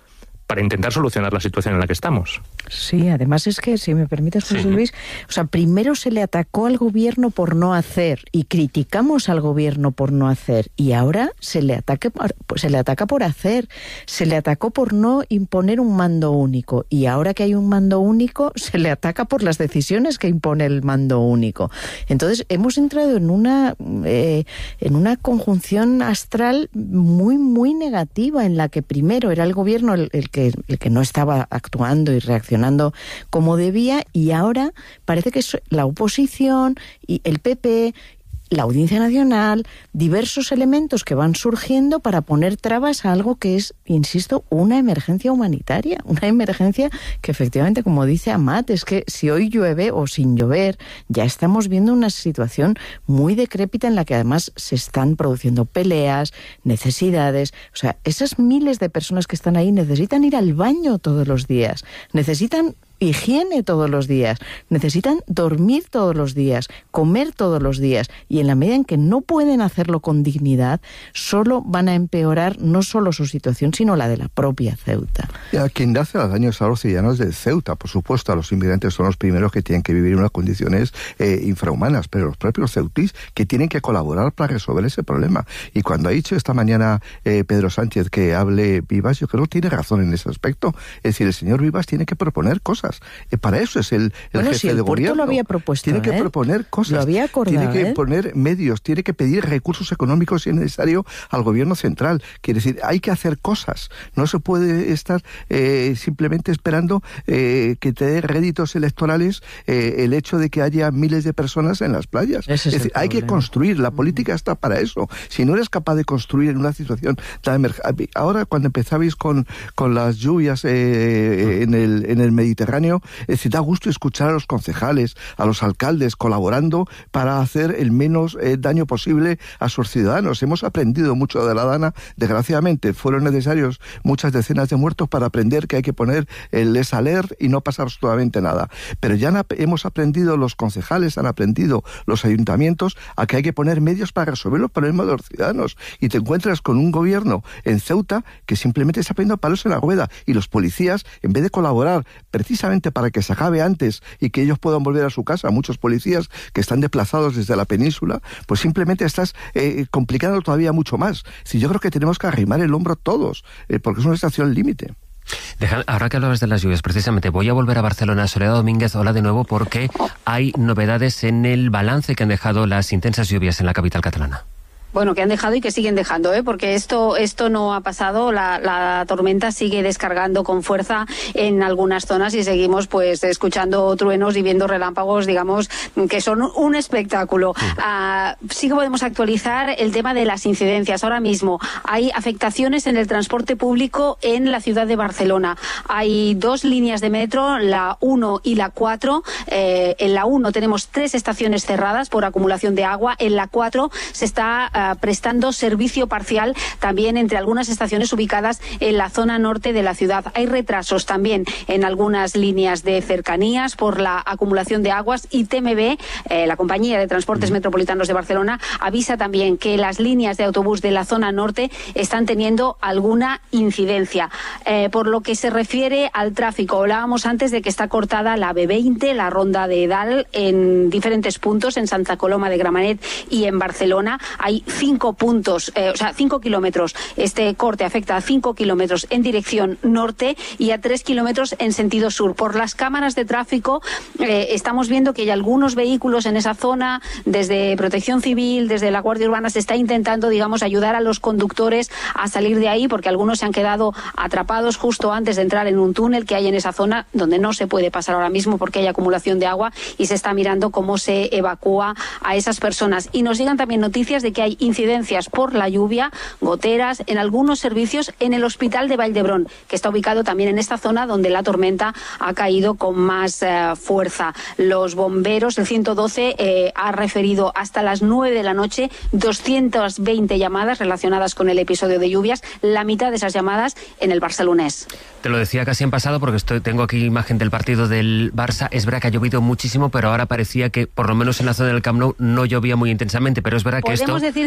para intentar solucionar la situación en la que estamos. Sí, además es que, si me permites, José sí. Luis, o sea, primero se le atacó al gobierno por no hacer y criticamos al gobierno por no hacer, y ahora se le ataque, se le ataca por hacer, se le atacó por no imponer un mando único, y ahora que hay un mando único se le ataca por las decisiones que impone el mando único. Entonces hemos entrado en una eh, en una conjunción astral muy muy negativa, en la que primero era el gobierno el, el que el que no estaba actuando y reaccionando como debía, y ahora parece que es la oposición y el P P, la Audiencia Nacional, diversos elementos que van surgiendo para poner trabas a algo que es, insisto, una emergencia humanitaria, una emergencia que efectivamente, como dice Amat, es que si hoy llueve o sin llover, ya estamos viendo una situación muy decrépita en la que además se están produciendo peleas, necesidades. O sea, esas miles de personas que están ahí necesitan ir al baño todos los días, necesitan higiene todos los días, necesitan dormir todos los días, comer todos los días, y en la medida en que no pueden hacerlo con dignidad, solo van a empeorar no solo su situación, sino la de la propia Ceuta. Y a quien hace los daños a los ciudadanos de Ceuta, por supuesto, a los inmigrantes son los primeros que tienen que vivir en unas condiciones eh, infrahumanas, pero los propios ceutís que tienen que colaborar para resolver ese problema. Y cuando ha dicho esta mañana eh, Pedro Sánchez que hable Vivas, yo creo que tiene razón en ese aspecto. Es decir, el señor Vivas tiene que proponer cosas. Eh, para eso es el, el bueno, jefe si el de gobierno. Lo había propuesto, tiene que ¿eh? proponer cosas. Lo había acordado, tiene que ¿eh? poner medios, tiene que pedir recursos económicos si es necesario al gobierno central. Quiere decir, hay que hacer cosas. No se puede estar eh, simplemente esperando eh, que te dé réditos electorales eh, el hecho de que haya miles de personas en las playas. Ese es es decir, hay que construir. La política está para eso. Si no eres capaz de construir en una situación tan emergente. Ahora, cuando empezabais con, con las lluvias eh, en el, en el Mediterráneo, es decir, da gusto escuchar a los concejales, a los alcaldes colaborando para hacer el menos eh, daño posible a sus ciudadanos. Hemos aprendido mucho de la Dana, desgraciadamente fueron necesarios muchas decenas de muertos para aprender que hay que poner el les alert y no pasar absolutamente nada. Pero ya hemos aprendido, los concejales han aprendido, los ayuntamientos, a que hay que poner medios para resolver los problemas de los ciudadanos. Y te encuentras con un gobierno en Ceuta que simplemente está poniendo palos en la rueda, y los policías, en vez de colaborar precisamente para que se acabe antes y que ellos puedan volver a su casa, muchos policías que están desplazados desde la península, pues simplemente estás eh, complicando todavía mucho más. Si yo creo que tenemos que arrimar el hombro todos, eh, porque es una situación límite. Deja, ahora que hablabas de las lluvias, precisamente voy a volver a Barcelona. Soledad Domínguez, hola de nuevo, porque hay novedades en el balance que han dejado las intensas lluvias en la capital catalana. Bueno, que han dejado y que siguen dejando, ¿eh? Porque esto esto no ha pasado. La, la tormenta sigue descargando con fuerza en algunas zonas y seguimos pues escuchando truenos y viendo relámpagos, digamos, que son un espectáculo. Uh, sí que podemos actualizar el tema de las incidencias. Ahora mismo hay afectaciones en el transporte público en la ciudad de Barcelona. Hay dos líneas de metro, la uno y la cuatro. Eh, en la uno tenemos tres estaciones cerradas por acumulación de agua. En la cuatro se está prestando servicio parcial también entre algunas estaciones ubicadas en la zona norte de la ciudad. Hay retrasos también en algunas líneas de cercanías por la acumulación de aguas, y T M B, eh, la compañía de transportes metropolitanos de Barcelona, avisa también que las líneas de autobús de la zona norte están teniendo alguna incidencia. Eh, por lo que se refiere al tráfico, hablábamos antes de que está cortada la B veinte, la ronda de Edal, en diferentes puntos, en Santa Coloma de Gramenet y en Barcelona. Hay cinco puntos, eh, o sea, cinco kilómetros. Este corte afecta a cinco kilómetros en dirección norte y a tres kilómetros en sentido sur. Por las cámaras de tráfico eh, estamos viendo que hay algunos vehículos en esa zona. Desde Protección Civil, desde la Guardia Urbana, se está intentando, digamos, ayudar a los conductores a salir de ahí, porque algunos se han quedado atrapados justo antes de entrar en un túnel que hay en esa zona, donde no se puede pasar ahora mismo porque hay acumulación de agua, y se está mirando cómo se evacúa a esas personas. Y nos llegan también noticias de que hay incidencias por la lluvia, goteras en algunos servicios en el Hospital de Vall d'Hebron, que está ubicado también en esta zona donde la tormenta ha caído con más eh, fuerza. Los bomberos, el ciento doce, eh, ha referido hasta las nueve de la noche doscientas veinte llamadas relacionadas con el episodio de lluvias, la mitad de esas llamadas en el barcelonés. Te lo decía casi en pasado porque estoy, tengo aquí imagen del partido del Barça. Es verdad que ha llovido muchísimo, pero ahora parecía que por lo menos en la zona del Camp Nou no llovía muy intensamente, pero es verdad que Podemos esto... decir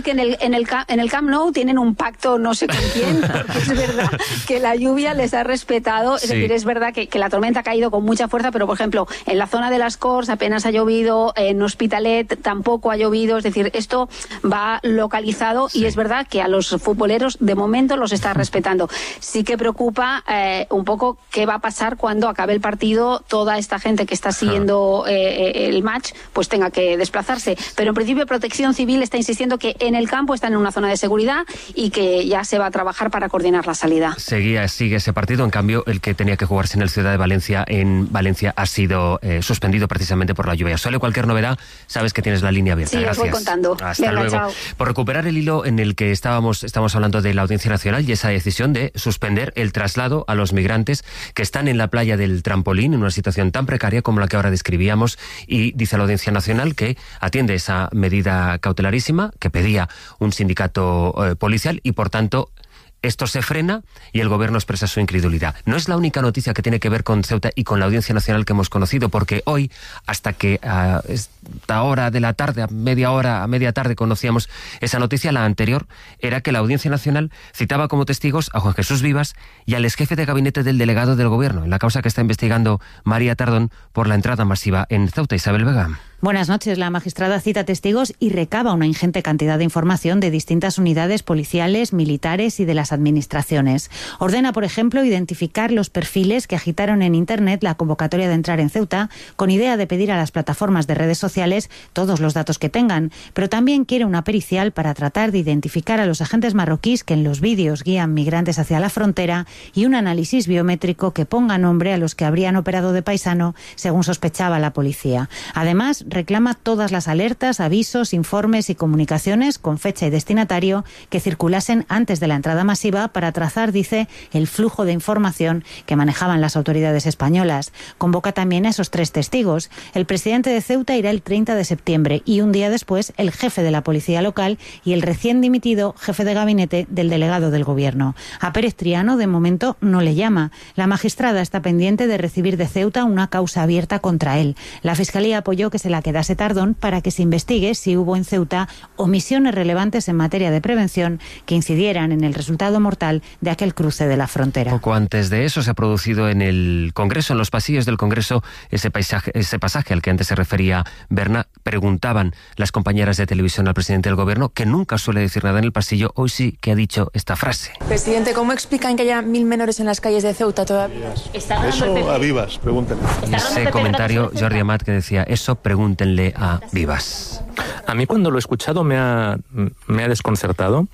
decir que en el, en el, en el Camp Nou tienen un pacto no sé con quién, porque es verdad que la lluvia les ha respetado. Es sí. decir, es verdad que, que la tormenta ha caído con mucha fuerza, pero por ejemplo, en la zona de las Corts apenas ha llovido, en Hospitalet tampoco ha llovido. Es decir, esto va localizado sí. y es verdad que a los futboleros de momento los está respetando. Sí que preocupa eh, un poco qué va a pasar cuando acabe el partido, toda esta gente que está siguiendo eh, el match pues tenga que desplazarse. Pero en principio Protección Civil está insistiendo que en el campo están en una zona de seguridad y que ya se va a trabajar para coordinar la salida. Seguía, sigue ese partido, en cambio el que tenía que jugarse en el Ciudad de Valencia, en Valencia, ha sido eh, suspendido precisamente por la lluvia. Solo cualquier novedad, sabes que tienes la línea abierta. Sí, Gracias. os voy contando. Hasta Venga, luego. Chao. Por recuperar el hilo en el que estábamos, estamos hablando de la Audiencia Nacional y esa decisión de suspender el traslado a los migrantes que están en la playa del Trampolín en una situación tan precaria como la que ahora describíamos, y dice la Audiencia Nacional que atiende esa medida cautelarísima que pedía un sindicato eh, policial y por tanto esto se frena y el Gobierno expresa su incredulidad. No es la única noticia que tiene que ver con Ceuta y con la Audiencia Nacional que hemos conocido, porque hoy, hasta que a esta hora de la tarde, a media hora, a media tarde conocíamos esa noticia, la anterior era que la Audiencia Nacional citaba como testigos a Juan Jesús Vivas y al exjefe de gabinete del delegado del Gobierno en la causa que está investigando María Tardón por la entrada masiva en Ceuta. Isabel Vega. Buenas noches. La magistrada cita testigos y recaba una ingente cantidad de información de distintas unidades policiales, militares y de las administraciones. Ordena, por ejemplo, identificar los perfiles que agitaron en Internet la convocatoria de entrar en Ceuta, con idea de pedir a las plataformas de redes sociales todos los datos que tengan, pero también quiere una pericial para tratar de identificar a los agentes marroquíes que en los vídeos guían migrantes hacia la frontera y un análisis biométrico que ponga nombre a los que habrían operado de paisano, según sospechaba la policía. Además, reclama todas las alertas, avisos, informes y comunicaciones con fecha y destinatario que circulasen antes de la entrada masiva para trazar, dice, el flujo de información que manejaban las autoridades españolas. Convoca también a esos tres testigos. El presidente de Ceuta irá el treinta de septiembre y un día después el jefe de la policía local y el recién dimitido jefe de gabinete del delegado del Gobierno. A Pérez Triano, de momento, no le llama. La magistrada está pendiente de recibir de Ceuta una causa abierta contra él. La Fiscalía apoyó que se la quedase Tardón para que se investigue si hubo en Ceuta omisiones relevantes en materia de prevención que incidieran en el resultado mortal de aquel cruce de la frontera. Poco antes de eso se ha producido en el Congreso, en los pasillos del Congreso, ese, paisaje, ese pasaje al que antes se refería Berna. Preguntaban las compañeras de televisión al presidente del Gobierno, que nunca suele decir nada en el pasillo, hoy sí que ha dicho esta frase. Presidente, ¿cómo explican que haya mil menores en las calles de Ceuta todavía? Eso a Vivas, pregúntenle. Y ese comentario, Jordi Amat, que decía, eso pregúntenle a Vivas. A mí cuando lo he escuchado me ha, me ha desconcertado,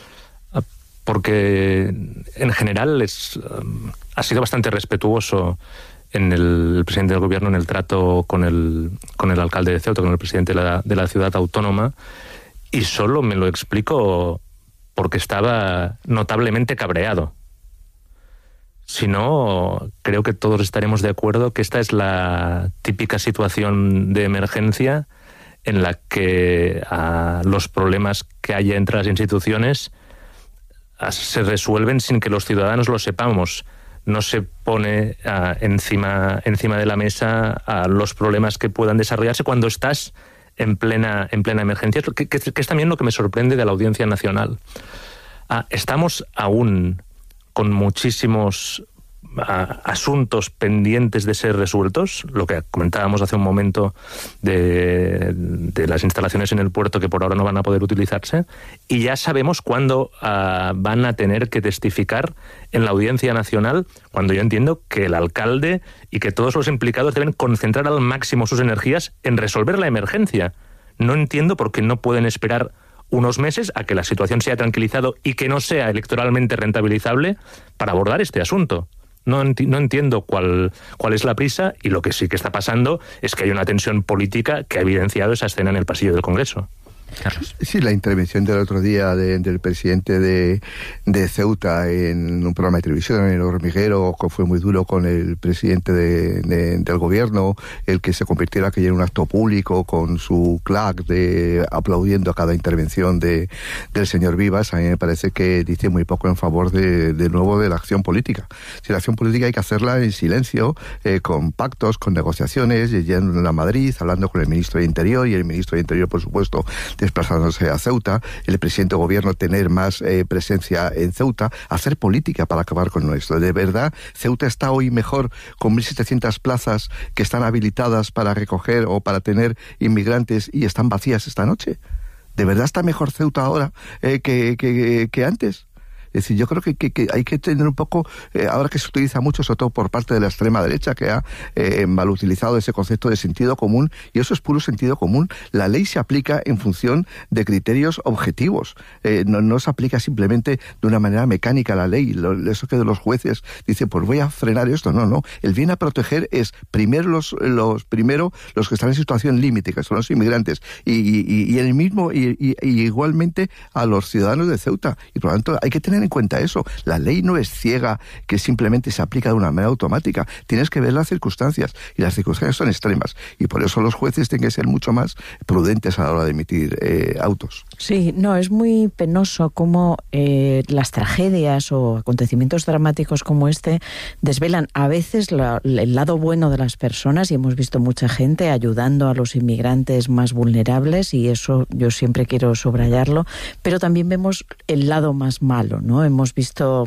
porque en general es, ha sido bastante respetuoso en el, el presidente del Gobierno en el trato con el, con el alcalde de Ceuta, con el presidente de la, de la ciudad autónoma, y solo me lo explico porque estaba notablemente cabreado. Si no, creo que todos estaremos de acuerdo que esta es la típica situación de emergencia en la que a, los problemas que haya entre las instituciones a, se resuelven sin que los ciudadanos lo sepamos. No se pone a, encima, encima de la mesa a los problemas que puedan desarrollarse cuando estás en plena, en plena emergencia, que, que, que es también lo que me sorprende de la Audiencia Nacional. Ah, estamos aún con muchísimos a, asuntos pendientes de ser resueltos, lo que comentábamos hace un momento de, de las instalaciones en el puerto que por ahora no van a poder utilizarse, y ya sabemos cuándo uh, van a tener que testificar en la Audiencia Nacional, cuando yo entiendo que el alcalde y que todos los implicados deben concentrar al máximo sus energías en resolver la emergencia. No entiendo por qué no pueden esperar unos meses a que la situación se haya tranquilizado y que no sea electoralmente rentabilizable para abordar este asunto. No, enti- no entiendo cuál, cuál es la prisa, y lo que sí que está pasando es que hay una tensión política que ha evidenciado esa escena en el pasillo del Congreso. Carlos. Sí, la intervención del otro día de, del presidente de, de Ceuta en un programa de televisión, en El Hormiguero, fue muy duro con el presidente de, de, del gobierno, el que se convirtiera aquello en un acto público con su clac de aplaudiendo a cada intervención de, del señor Vivas. A mí me parece que dice muy poco en favor de, de nuevo de la acción política. Si la acción política hay que hacerla en silencio, eh, con pactos, con negociaciones, yendo a Madrid, hablando con el ministro de Interior, y el ministro de Interior, por supuesto, desplazándose a Ceuta, el presidente de gobierno tener más eh, presencia en Ceuta, hacer política para acabar con esto. De verdad, Ceuta está hoy mejor con mil setecientas plazas que están habilitadas para recoger o para tener inmigrantes y están vacías esta noche. ¿De verdad está mejor Ceuta ahora eh, que, que, que antes? Es decir, yo creo que, que, que hay que tener un poco, eh, ahora que se utiliza mucho, sobre todo por parte de la extrema derecha, que ha eh, mal utilizado ese concepto de sentido común, y eso es puro sentido común. La ley se aplica en función de criterios objetivos, eh, no, no se aplica simplemente de una manera mecánica la ley. Lo, eso que de los jueces dicen, pues voy a frenar esto, no, no. El bien a proteger es primero los, los, primero los que están en situación límite, que son los inmigrantes, y, y, y el mismo, y, y, y igualmente a los ciudadanos de Ceuta, y por lo tanto hay que tener en cuenta eso. La ley no es ciega, que simplemente se aplica de una manera automática. Tienes que ver las circunstancias, y las circunstancias son extremas, y por eso los jueces tienen que ser mucho más prudentes a la hora de emitir eh, autos. Sí, no, es muy penoso cómo eh, las tragedias o acontecimientos dramáticos como este desvelan a veces la, el lado bueno de las personas, y hemos visto mucha gente ayudando a los inmigrantes más vulnerables, y eso yo siempre quiero subrayarlo, pero también vemos el lado más malo, ¿no? Hemos visto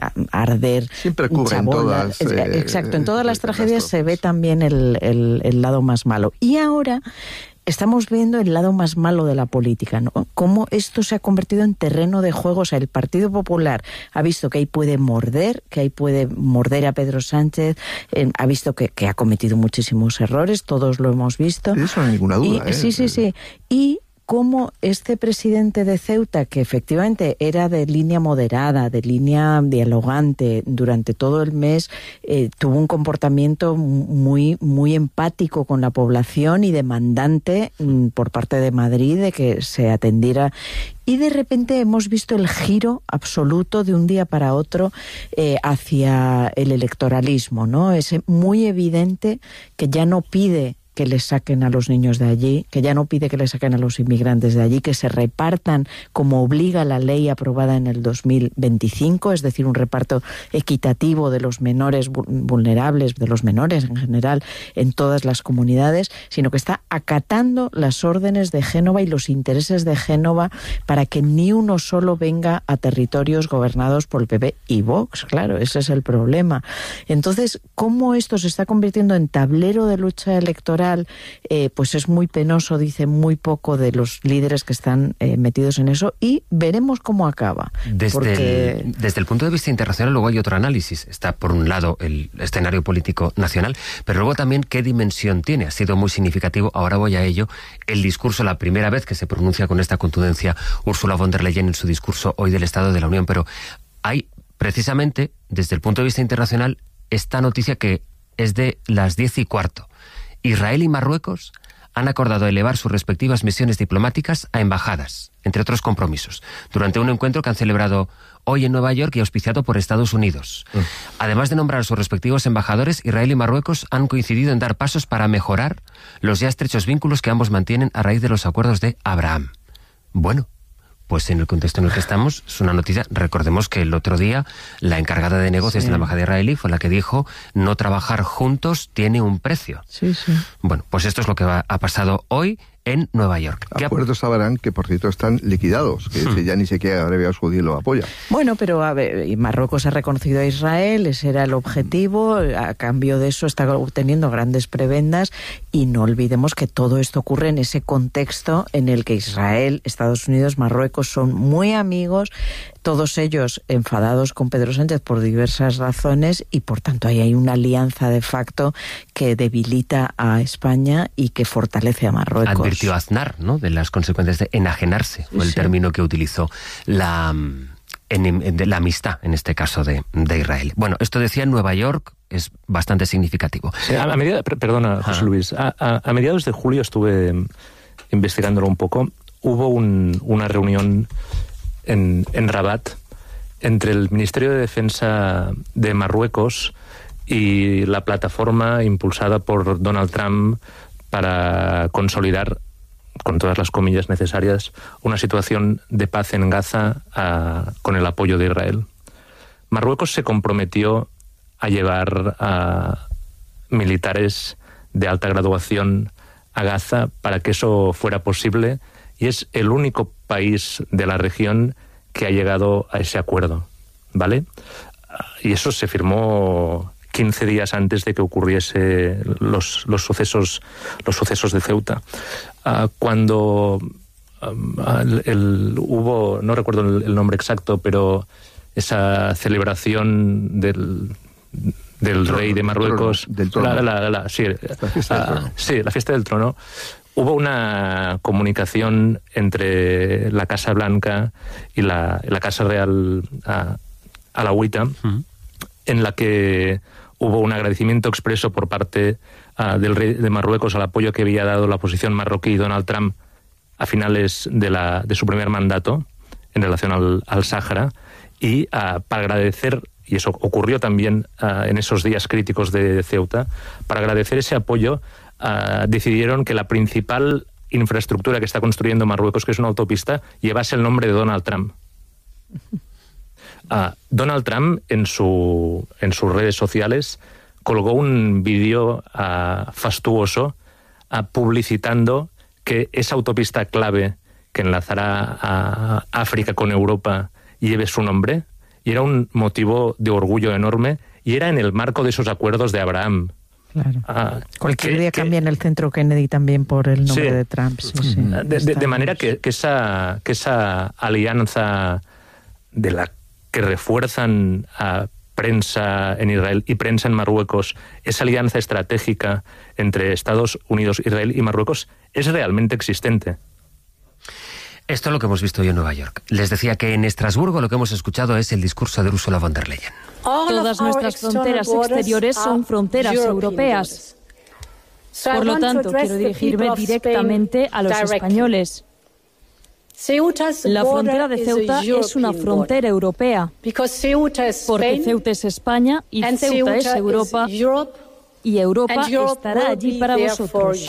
arder siempre cubren todas, eh, exacto, en todas las tragedias se ve también el, el, el lado más malo, y ahora estamos viendo el lado más malo de la política, ¿no? Cómo esto se ha convertido en terreno de juego. O sea, el Partido Popular ha visto que ahí puede morder, que ahí puede morder a Pedro Sánchez, eh, ha visto que, que ha cometido muchísimos errores, todos lo hemos visto. Eso no hay ninguna duda. Y, ¿eh? Sí, sí, sí. Y cómo este presidente de Ceuta, que efectivamente era de línea moderada, de línea dialogante durante todo el mes, eh, tuvo un comportamiento muy, muy empático con la población y demandante mm, por parte de Madrid de que se atendiera. Y de repente hemos visto el giro absoluto de un día para otro eh, hacia el electoralismo, ¿no? Es muy evidente que ya no pide que les saquen a los niños de allí, que ya no pide que les saquen a los inmigrantes de allí, que se repartan como obliga la ley aprobada en el dos mil veinticinco, es decir, un reparto equitativo de los menores vulnerables, de los menores en general, en todas las comunidades, sino que está acatando las órdenes de Génova y los intereses de Génova para que ni uno solo venga a territorios gobernados por el P P y Vox. Claro, ese es el problema. Entonces, ¿cómo esto se está convirtiendo en tablero de lucha electoral? Eh, pues es muy penoso, dice muy poco de los líderes que están eh, metidos en eso, y veremos cómo acaba. Desde, porque... el, desde el punto de vista internacional luego hay otro análisis. Está por un lado el escenario político nacional, pero luego también qué dimensión tiene. Ha sido muy significativo, ahora voy a ello, el discurso, la primera vez que se pronuncia con esta contundencia Ursula von der Leyen en su discurso hoy del Estado de la Unión, pero hay precisamente desde el punto de vista internacional esta noticia que es de las diez y cuarto. Israel y Marruecos han acordado elevar sus respectivas misiones diplomáticas a embajadas, entre otros compromisos, durante un encuentro que han celebrado hoy en Nueva York y auspiciado por Estados Unidos. Mm. Además de nombrar a sus respectivos embajadores, Israel y Marruecos han coincidido en dar pasos para mejorar los ya estrechos vínculos que ambos mantienen a raíz de los acuerdos de Abraham. Bueno, pues en el contexto en el que estamos, es una noticia. Recordemos que el otro día la encargada de negocios sí. de la embajada israelí fue la que dijo no trabajar juntos tiene un precio. Sí, sí. Bueno, pues esto es lo que va, ha pasado hoy en Nueva York. Acuerdos Abraham que, por cierto, están liquidados, que hmm. ya ni siquiera Arabia Saudí lo apoya. Bueno, pero a ver, Marruecos ha reconocido a Israel, ese era el objetivo, a cambio de eso está obteniendo grandes prebendas, y no olvidemos que todo esto ocurre en ese contexto en el que Israel, Estados Unidos, Marruecos son muy amigos, todos ellos enfadados con Pedro Sánchez por diversas razones, y por tanto ahí hay una alianza de facto que debilita a España y que fortalece a Marruecos. Advirtió Aznar, ¿no?, de las consecuencias de enajenarse, fue el sí. término que utilizó, la, en, en, la amistad, en este caso, de, de Israel. Bueno, esto decía en Nueva York, es bastante significativo. Sí, a, a medida, perdona, José ah. Luis, a, a, a mediados de julio estuve investigándolo un poco, hubo un, una reunión en, en Rabat entre el Ministerio de Defensa de Marruecos y la plataforma impulsada por Donald Trump para consolidar, con todas las comillas necesarias, una situación de paz en Gaza a, con el apoyo de Israel. Marruecos se comprometió a llevar a militares de alta graduación a Gaza para que eso fuera posible y es el único país de la región que ha llegado a ese acuerdo, ¿vale? Y eso se firmó quince días antes de que ocurriese los, los sucesos los sucesos de Ceuta. Uh, cuando um, el, el, hubo, no recuerdo el, el nombre exacto, pero esa celebración del del trono, rey de Marruecos, del trono. La, la, la, la, sí, la fiesta del trono. Uh, sí, la fiesta del trono. Hubo una comunicación entre la Casa Blanca y la, la Casa Real uh, alauita, uh-huh. en la que hubo un agradecimiento expreso por parte uh, del rey de Marruecos al apoyo que había dado la oposición marroquí Donald Trump a finales de, la, de su primer mandato en relación al, al Sáhara, y uh, para agradecer, y eso ocurrió también uh, en esos días críticos de Ceuta, para agradecer ese apoyo, uh, decidieron que la principal infraestructura que está construyendo Marruecos, que es una autopista, llevase el nombre de Donald Trump. Uh, Donald Trump en su en sus redes sociales colgó un vídeo uh, fastuoso uh, publicitando que esa autopista clave que enlazará a África con Europa lleve su nombre, y era un motivo de orgullo enorme, y era en el marco de esos acuerdos de Abraham. Claro. Uh, Cualquier que, día que, cambian el centro Kennedy también por el nombre sí, de Trump. Sí, sí. De, de, de manera que, que, esa, que esa alianza de la que refuerzan a prensa en Israel y prensa en Marruecos, esa alianza estratégica entre Estados Unidos, Israel y Marruecos, es realmente existente. Esto es lo que hemos visto hoy en Nueva York. Les decía que en Estrasburgo lo que hemos escuchado es el discurso de Ursula von der Leyen. Todas nuestras fronteras exteriores son fronteras europeas. Por lo tanto, quiero dirigirme directamente a los españoles. La frontera de Ceuta es una frontera europea, porque Ceuta es España y Ceuta es Europa, y Europa estará allí para vosotros.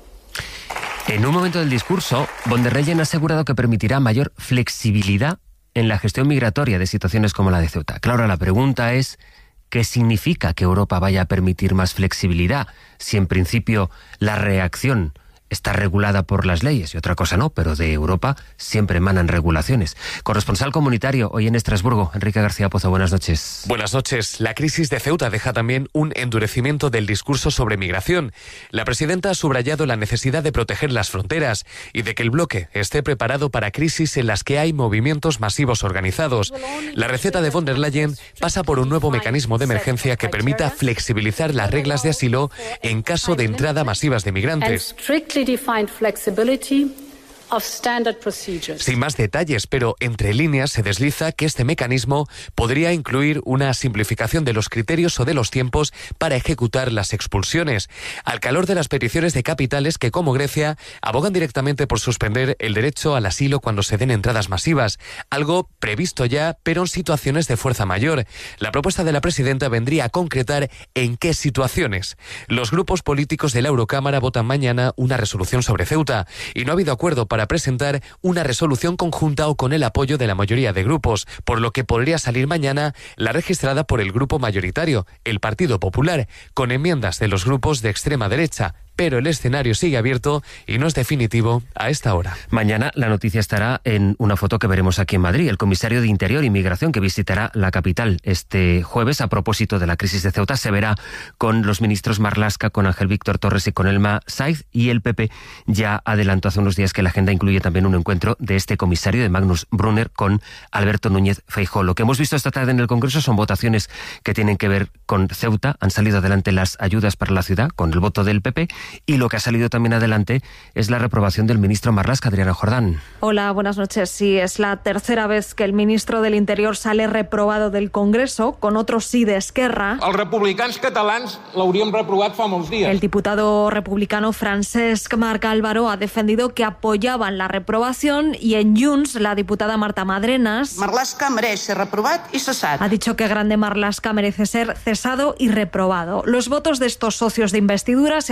En un momento del discurso, von der Leyen ha asegurado que permitirá mayor flexibilidad en la gestión migratoria de situaciones como la de Ceuta. Claro, la pregunta es, ¿qué significa que Europa vaya a permitir más flexibilidad si en principio la reacción está regulada por las leyes y otra cosa no, pero de Europa siempre emanan regulaciones? Corresponsal comunitario hoy en Estrasburgo, Enrique García Pozo, buenas noches. Buenas noches. La crisis de Ceuta deja también un endurecimiento del discurso sobre migración. La presidenta ha subrayado la necesidad de proteger las fronteras y de que el bloque esté preparado para crisis en las que hay movimientos masivos organizados. La receta de von der Leyen pasa por un nuevo mecanismo de emergencia que permita flexibilizar las reglas de asilo en caso de entrada masivas de migrantes. Defined flexibility of standard procedures. Sin más detalles, pero entre líneas se desliza que este mecanismo podría incluir una simplificación de los criterios o de los tiempos para ejecutar las expulsiones, al calor de las peticiones de capitales que, como Grecia, abogan directamente por suspender el derecho al asilo cuando se den entradas masivas, algo previsto ya, pero en situaciones de fuerza mayor. La propuesta de la presidenta vendría a concretar en qué situaciones. Los grupos políticos de la Eurocámara votan mañana una resolución sobre Ceuta, y no ha habido acuerdo para para presentar una resolución conjunta o con el apoyo de la mayoría de grupos, por lo que podría salir mañana la registrada por el grupo mayoritario, el Partido Popular, con enmiendas de los grupos de extrema derecha. Pero el escenario sigue abierto y no es definitivo a esta hora. Mañana la noticia estará en una foto que veremos aquí en Madrid. El comisario de Interior y Migración, que visitará la capital este jueves a propósito de la crisis de Ceuta, se verá con los ministros Marlaska, con Ángel Víctor Torres y con Elma Saiz, y el P P ya adelantó hace unos días que la agenda incluye también un encuentro de este comisario, de Magnus Brunner, con Alberto Núñez Feijóo. Lo que hemos visto esta tarde en el Congreso son votaciones que tienen que ver con Ceuta. Han salido adelante las ayudas para la ciudad con el voto del P P, y lo que ha salido también adelante es la reprobación del ministro Marlaska. Adriana Jordán. Hola, buenas noches. Sí, es la tercera vez que el ministro del Interior sale reprobado del Congreso, con otro sí de Esquerra. Els republicans catalans l'hauríem reprovat fa molts dies. El diputado republicano Francesc Marc Álvaro ha defendido que apoyaban la reprobación, y en Junts la diputada Marta Madrenas Marlaska mereix ser reprobat i cessat. Ha dicho que Grande Marlaska merece ser cesado y reprobado. Los votos de estos socios de investidura se han sumado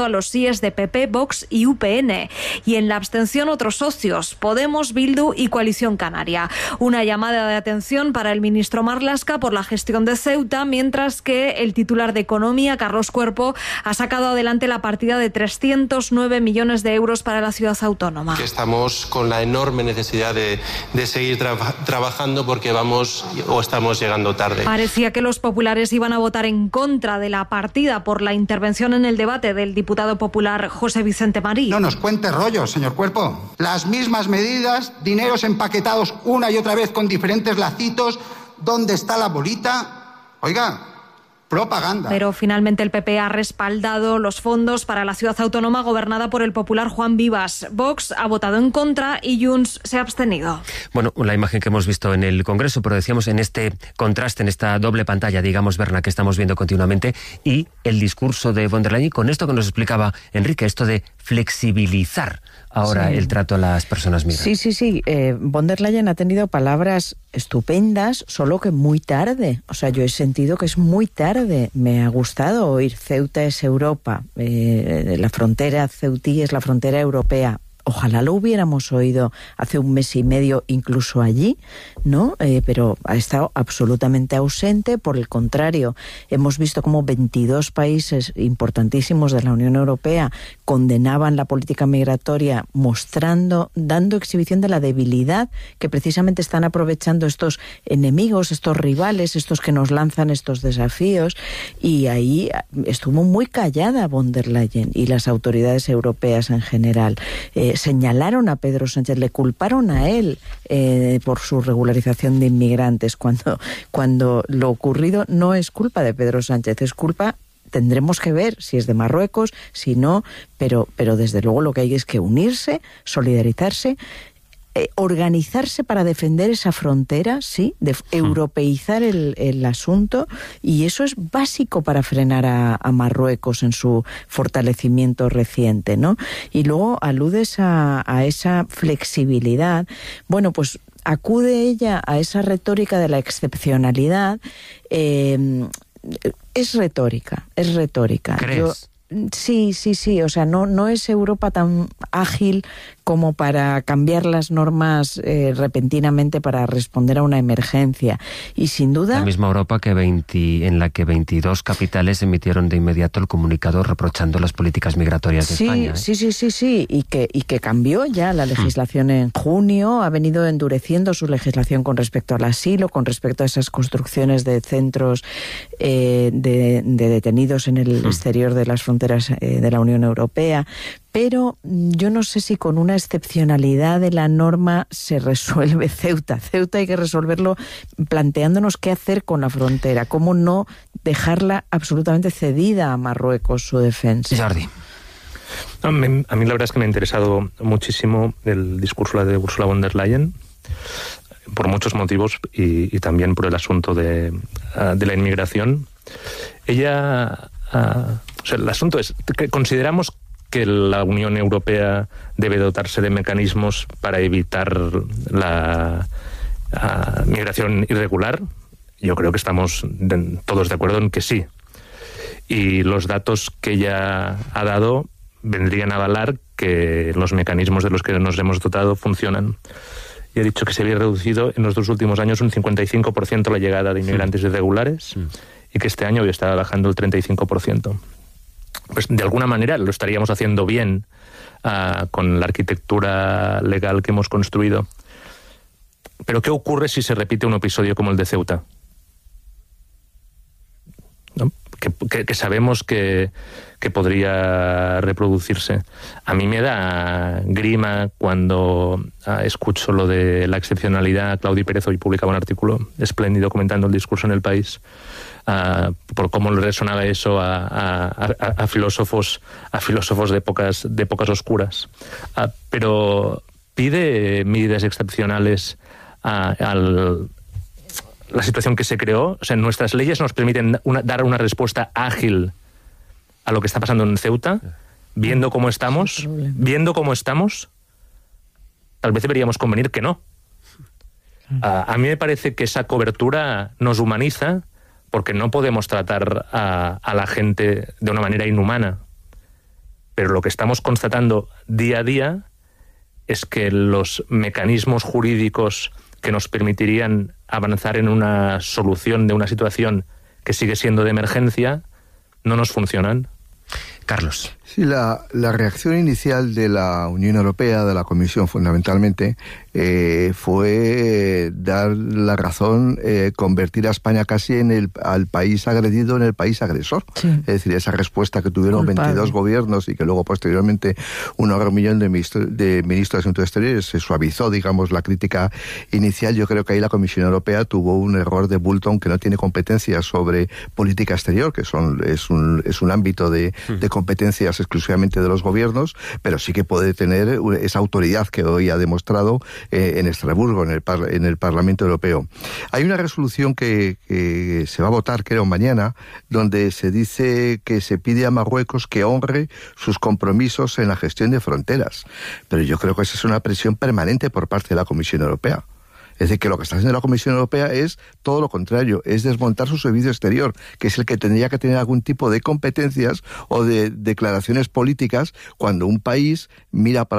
a los síes de P P, Vox y U P N. Y en la abstención otros socios, Podemos, Bildu y Coalición Canaria. Una llamada de atención para el ministro Marlaska por la gestión de Ceuta, mientras que el titular de Economía, Carlos Cuerpo, ha sacado adelante la partida de trescientos nueve millones de euros para la ciudad autónoma. Que estamos con la enorme necesidad de, de seguir tra trabajando porque vamos o estamos llegando tarde. Parecía que los populares iban a votar en contra de la partida por la intervención en el debate del diputado popular José Vicente Marí. No nos cuente rollos, señor Cuerpo. Las mismas medidas, dineros empaquetados una y otra vez con diferentes lacitos. ¿Dónde está la bolita? Oiga, propaganda. Pero finalmente el P P ha respaldado los fondos para la ciudad autónoma gobernada por el popular Juan Vivas. Vox ha votado en contra y Junts se ha abstenido. Bueno, la imagen que hemos visto en el Congreso, pero decíamos en este contraste, en esta doble pantalla, digamos, Berna, que estamos viendo continuamente, y el discurso de von der Leyen, con esto que nos explicaba Enrique, esto de flexibilizar ahora sí. el trato a las personas migrantes. Sí, sí, sí. Eh, von der Leyen ha tenido palabras estupendas, solo que muy tarde. O sea, yo he sentido que es muy tarde. Me ha gustado oír Ceuta es Europa, eh, la frontera ceutí es la frontera europea. Ojalá lo hubiéramos oído hace un mes y medio incluso allí, ¿no? Eh, pero ha estado absolutamente ausente. Por el contrario, hemos visto cómo veintidós países importantísimos de la Unión Europea condenaban la política migratoria, mostrando, dando exhibición de la debilidad que precisamente están aprovechando estos enemigos, estos rivales, estos que nos lanzan estos desafíos. Y ahí estuvo muy callada von der Leyen y las autoridades europeas en general. Eh, señalaron a Pedro Sánchez, le culparon a él eh, por su regularización de inmigrantes, cuando, cuando lo ocurrido no es culpa de Pedro Sánchez, es culpa, tendremos que ver si es de Marruecos, si no, pero, pero desde luego lo que hay es que unirse, solidarizarse, Eh, organizarse para defender esa frontera, sí, de europeizar el, el asunto, y eso es básico para frenar a, a Marruecos en su fortalecimiento reciente, ¿no? Y luego aludes a, a esa flexibilidad. Bueno, pues acude ella a esa retórica de la excepcionalidad. Eh, es retórica, es retórica. ¿Crees? Yo, sí, sí, sí, o sea, no, no es Europa tan ágil como para cambiar las normas eh, repentinamente para responder a una emergencia. Y sin duda... La misma Europa que veinte, en la que veintidós capitales emitieron de inmediato el comunicado reprochando las políticas migratorias de sí, España. ¿eh? Sí, sí, sí, sí, y que, y que cambió ya la legislación en junio, ha venido endureciendo su legislación con respecto al asilo, con respecto a esas construcciones de centros eh, de, de detenidos en el exterior de las fronteras eh, de la Unión Europea. Pero yo no sé si con una excepcionalidad de la norma se resuelve Ceuta. Ceuta hay que resolverlo planteándonos qué hacer con la frontera, cómo no dejarla absolutamente cedida a Marruecos su defensa. Jordi. A mí, a mí la verdad es que me ha interesado muchísimo el discurso de Ursula von der Leyen, por muchos motivos y, y también por el asunto de, de la inmigración. Ella... Uh, o sea, el asunto es que consideramos que la Unión Europea debe dotarse de mecanismos para evitar la uh, migración irregular. Yo creo que estamos de, todos de acuerdo en que sí. Y los datos que ella ha dado vendrían a avalar que los mecanismos de los que nos hemos dotado funcionan. Y ha dicho que se había reducido en los dos últimos años un cincuenta y cinco por ciento la llegada de inmigrantes sí. irregulares sí. y que este año está bajando el treinta y cinco por ciento. Pues de alguna manera lo estaríamos haciendo bien uh, con la arquitectura legal que hemos construido. Pero ¿qué ocurre si se repite un episodio como el de Ceuta? ¿No? Que, que, que sabemos que, que podría reproducirse. A mí me da grima cuando uh, escucho lo de la excepcionalidad. Claudio Pérez hoy publicaba un artículo espléndido comentando el discurso en El País. Uh, por cómo le resonaba eso a, a, a, a filósofos a filósofos de épocas de épocas oscuras, uh, pero pide medidas excepcionales a, a la situación que se creó. O sea, nuestras leyes nos permiten una, dar una respuesta ágil a lo que está pasando en Ceuta, viendo cómo estamos, viendo cómo estamos. Tal vez deberíamos convenir que no. Uh, a mí me parece que esa cobertura nos humaniza, porque no podemos tratar a, a la gente de una manera inhumana. Pero lo que estamos constatando día a día es que los mecanismos jurídicos que nos permitirían avanzar en una solución de una situación que sigue siendo de emergencia no nos funcionan. Carlos. Sí, la, la reacción inicial de la Unión Europea, de la Comisión fundamentalmente, eh, fue dar la razón, eh, convertir a España casi en el al país agredido en el país agresor. Sí. Es decir, esa respuesta que tuvieron Culpable. veintidós gobiernos y que luego posteriormente un millón de, ministro, de ministros de Asuntos Exteriores se suavizó, digamos, la crítica inicial. Yo creo que ahí la Comisión Europea tuvo un error de bulto, aunque no tiene competencias sobre política exterior, que son es un, es un ámbito de, de competencias exclusivamente de los gobiernos, pero sí que puede tener esa autoridad que hoy ha demostrado eh, en Estrasburgo, en el, par, en el Parlamento Europeo. Hay una resolución que, que se va a votar, creo, mañana, donde se dice que se pide a Marruecos que honre sus compromisos en la gestión de fronteras. Pero yo creo que esa es una presión permanente por parte de la Comisión Europea. Es decir, que lo que está haciendo la Comisión Europea es todo lo contrario, es desmontar su servicio exterior, que es el que tendría que tener algún tipo de competencias o de declaraciones políticas cuando un país mira para